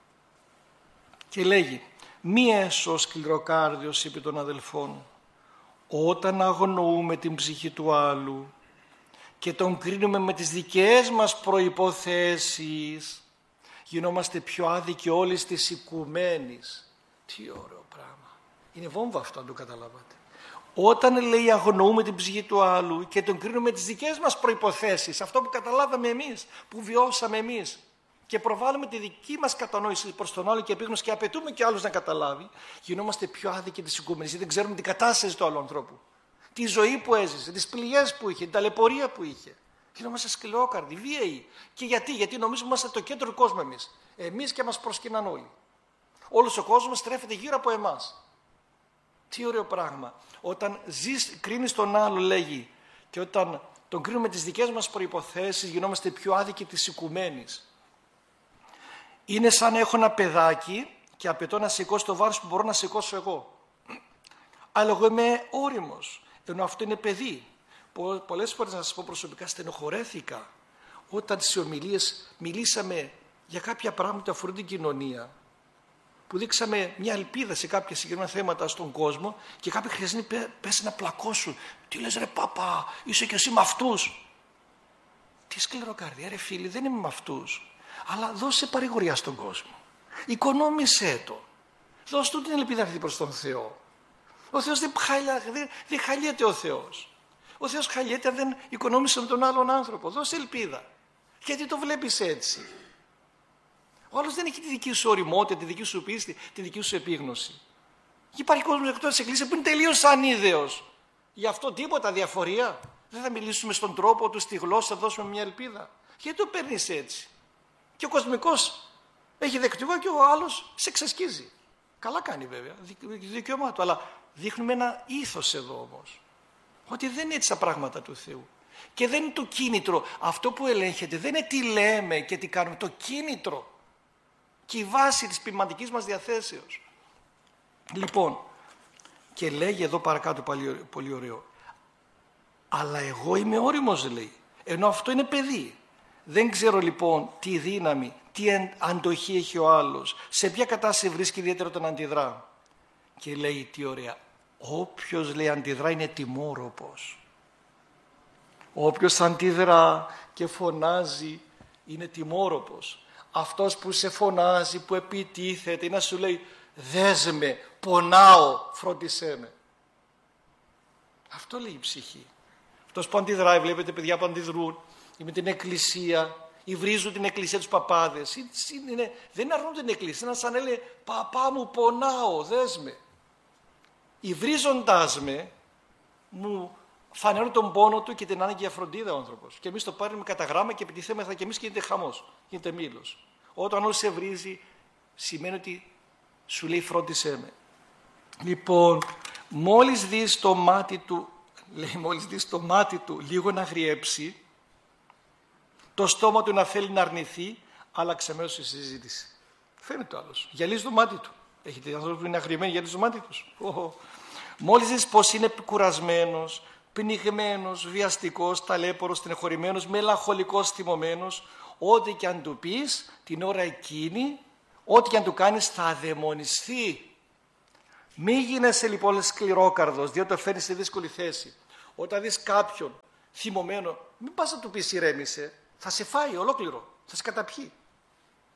Και λέγει, μη έσω σκληροκάρδιος, είπε των αδελφών, όταν αγνοούμε την ψυχή του άλλου και τον κρίνουμε με τις δικές μας προϋποθέσεις, γινόμαστε πιο άδικοι όλης της οικουμένης. Τι ωραίο πράγμα. Είναι βόμβα αυτό, αν το καταλάβατε. Όταν λέει αγνοούμε την ψυχή του άλλου και τον κρίνουμε με τις δικές μας προϋποθέσεις, αυτό που καταλάβαμε εμείς, που βιώσαμε εμείς, και προβάλλουμε τη δική μας κατανόηση προς τον άλλο και επίγνωση και απαιτούμε και άλλους να καταλάβει, γινόμαστε πιο άδικοι της οικουμένης, γιατί δεν ξέρουμε την κατάσταση του άλλου ανθρώπου. Τη ζωή που έζησε, τις πληγές που είχε, την ταλαιπωρία που είχε. Γινόμαστε σκληρόκαρδοι, βίαιοι. Και γιατί, γιατί νομίζουμε είμαστε το κέντρο του κόσμου εμείς. Εμείς και μας προσκυνάνε όλοι. Όλος ο κόσμος στρέφεται γύρω από εμάς. Τι ωραίο πράγμα. Όταν ζεις, κρίνεις τον άλλο, λέγει, και όταν τον κρίνουμε τις δικές μας προϋποθέσεις, γινόμαστε πιο άδικοι της οικουμένης. Είναι σαν να έχω ένα παιδάκι και απαιτώ να σηκώσει το βάρος που μπορώ να σηκώσω εγώ. Αλλά εγώ είμαι όριμος, ενώ αυτό είναι παιδί. Πολλές φορές, να σας πω προσωπικά, στενοχωρέθηκα όταν σε ομιλίες μιλήσαμε για κάποια πράγματα που αφορούν την κοινωνία, που δείξαμε μια ελπίδα σε κάποια συγκεκριμένα θέματα στον κόσμο και κάποιοι χριστιανοί πέσει να πλακώσουν. Τι λες ρε παπά, είσαι και εσύ με αυτούς. Τι σκληροκαρδία ρε φίλοι, δεν είμαι με αυτούς. Αλλά δώσε παρηγοριά στον κόσμο. Οικονόμησέ το. Δώσε του την ελπίδα αυτή προς τον Θεό. Ο Θεός δεν, χαλιά, δεν, δεν χαλιέται ο Θεός. Ο Θεός χαλιέται αν δεν οικονόμησε με τον άλλον άνθρωπο. Δώσε ελπίδα. Γιατί το βλέπεις έτσι. Ο άλλος δεν έχει τη δική σου ωριμότητα, τη δική σου πίστη, τη δική σου επίγνωση. Υπάρχει κόσμος εκτός της Εκκλησίας που είναι τελείως ανίδεος. Γι' αυτό τίποτα διαφορία. Δεν θα μιλήσουμε στον τρόπο του, στη γλώσσα, θα δώσουμε μια ελπίδα. Γιατί το παίρνεις έτσι. Και ο κοσμικός έχει δεκτικό και ο άλλος σε ξεσκίζει. Καλά κάνει βέβαια, δικαίωμά του. Αλλά δείχνουμε ένα ήθος εδώ όμως. Ότι δεν είναι έτσι τα πράγματα του Θεού. Και δεν είναι το κίνητρο. Αυτό που ελέγχεται δεν είναι τι λέμε και τι κάνουμε. Το κίνητρο. Και η βάση της ποιηματικής μας διαθέσεως. Λοιπόν, και λέγει εδώ παρακάτω πολύ, πολύ ωραίο. Αλλά εγώ είμαι όριμος, λέει. Ενώ αυτό είναι παιδί. Δεν ξέρω λοιπόν τι δύναμη, τι αντοχή έχει ο άλλος, σε ποια κατάσταση βρίσκει ιδιαίτερα τον αντιδρά. Και λέει τι ωραία. Όποιος λέει αντιδρά είναι τιμόροπος. Όποιος αντιδρά και φωνάζει είναι τιμόροπος. Αυτός που σε φωνάζει, που επιτίθεται, να σου λέει δες με, πονάω, φρόντισέ με. Αυτό λέει η ψυχή. Αυτός που αντιδράει, βλέπετε παιδιά που αντιδρούν, ή με την εκκλησία, ή βρίζουν την εκκλησία τους παπάδες. Είναι, δεν αρνούν την εκκλησία, είναι σαν να λέει παπά μου πονάω, δες με. Ή βρίζοντάς με, μου φανερώνει τον πόνο του και την ανάγκη για φροντίδα ο άνθρωπος. Και εμείς το πάρουμε κατά γράμμα και επιτιθέμεθα και εμείς και γίνεται χαμός, γίνεται μήλος. Όταν όλος σε βρίζει, σημαίνει ότι σου λέει φρόντισέ με. Λοιπόν, μόλις δεις το μάτι του, λέει μόλις δεις το μάτι του λίγο να γριέψει, το στόμα του να θέλει να αρνηθεί, άλλαξε μέρος στη συζήτηση. Φαίνεται το άλλος. Γυαλίζει το μάτι του. Έχετε ανθρώπους που είναι αγριεμένοι, γυαλίζει το μάτι τους. Oh. Μόλις δεις πως είναι κουρασμένος, πνιγμένος, βιαστικός, ταλέπορος, στενεχωρημένος, μελαγχολικός, θυμωμένος, ό,τι και αν του πεις την ώρα εκείνη, ό,τι και αν του κάνεις θα αδαιμονιστεί. Μη γίνεσαι λοιπόν σκληρόκαρδος, διότι το φέρνει σε δύσκολη θέση. Όταν δεις κάποιον θυμωμένο, μην πας να του πεις ηρέμησε, θα σε φάει ολόκληρο, θα σε καταπιεί.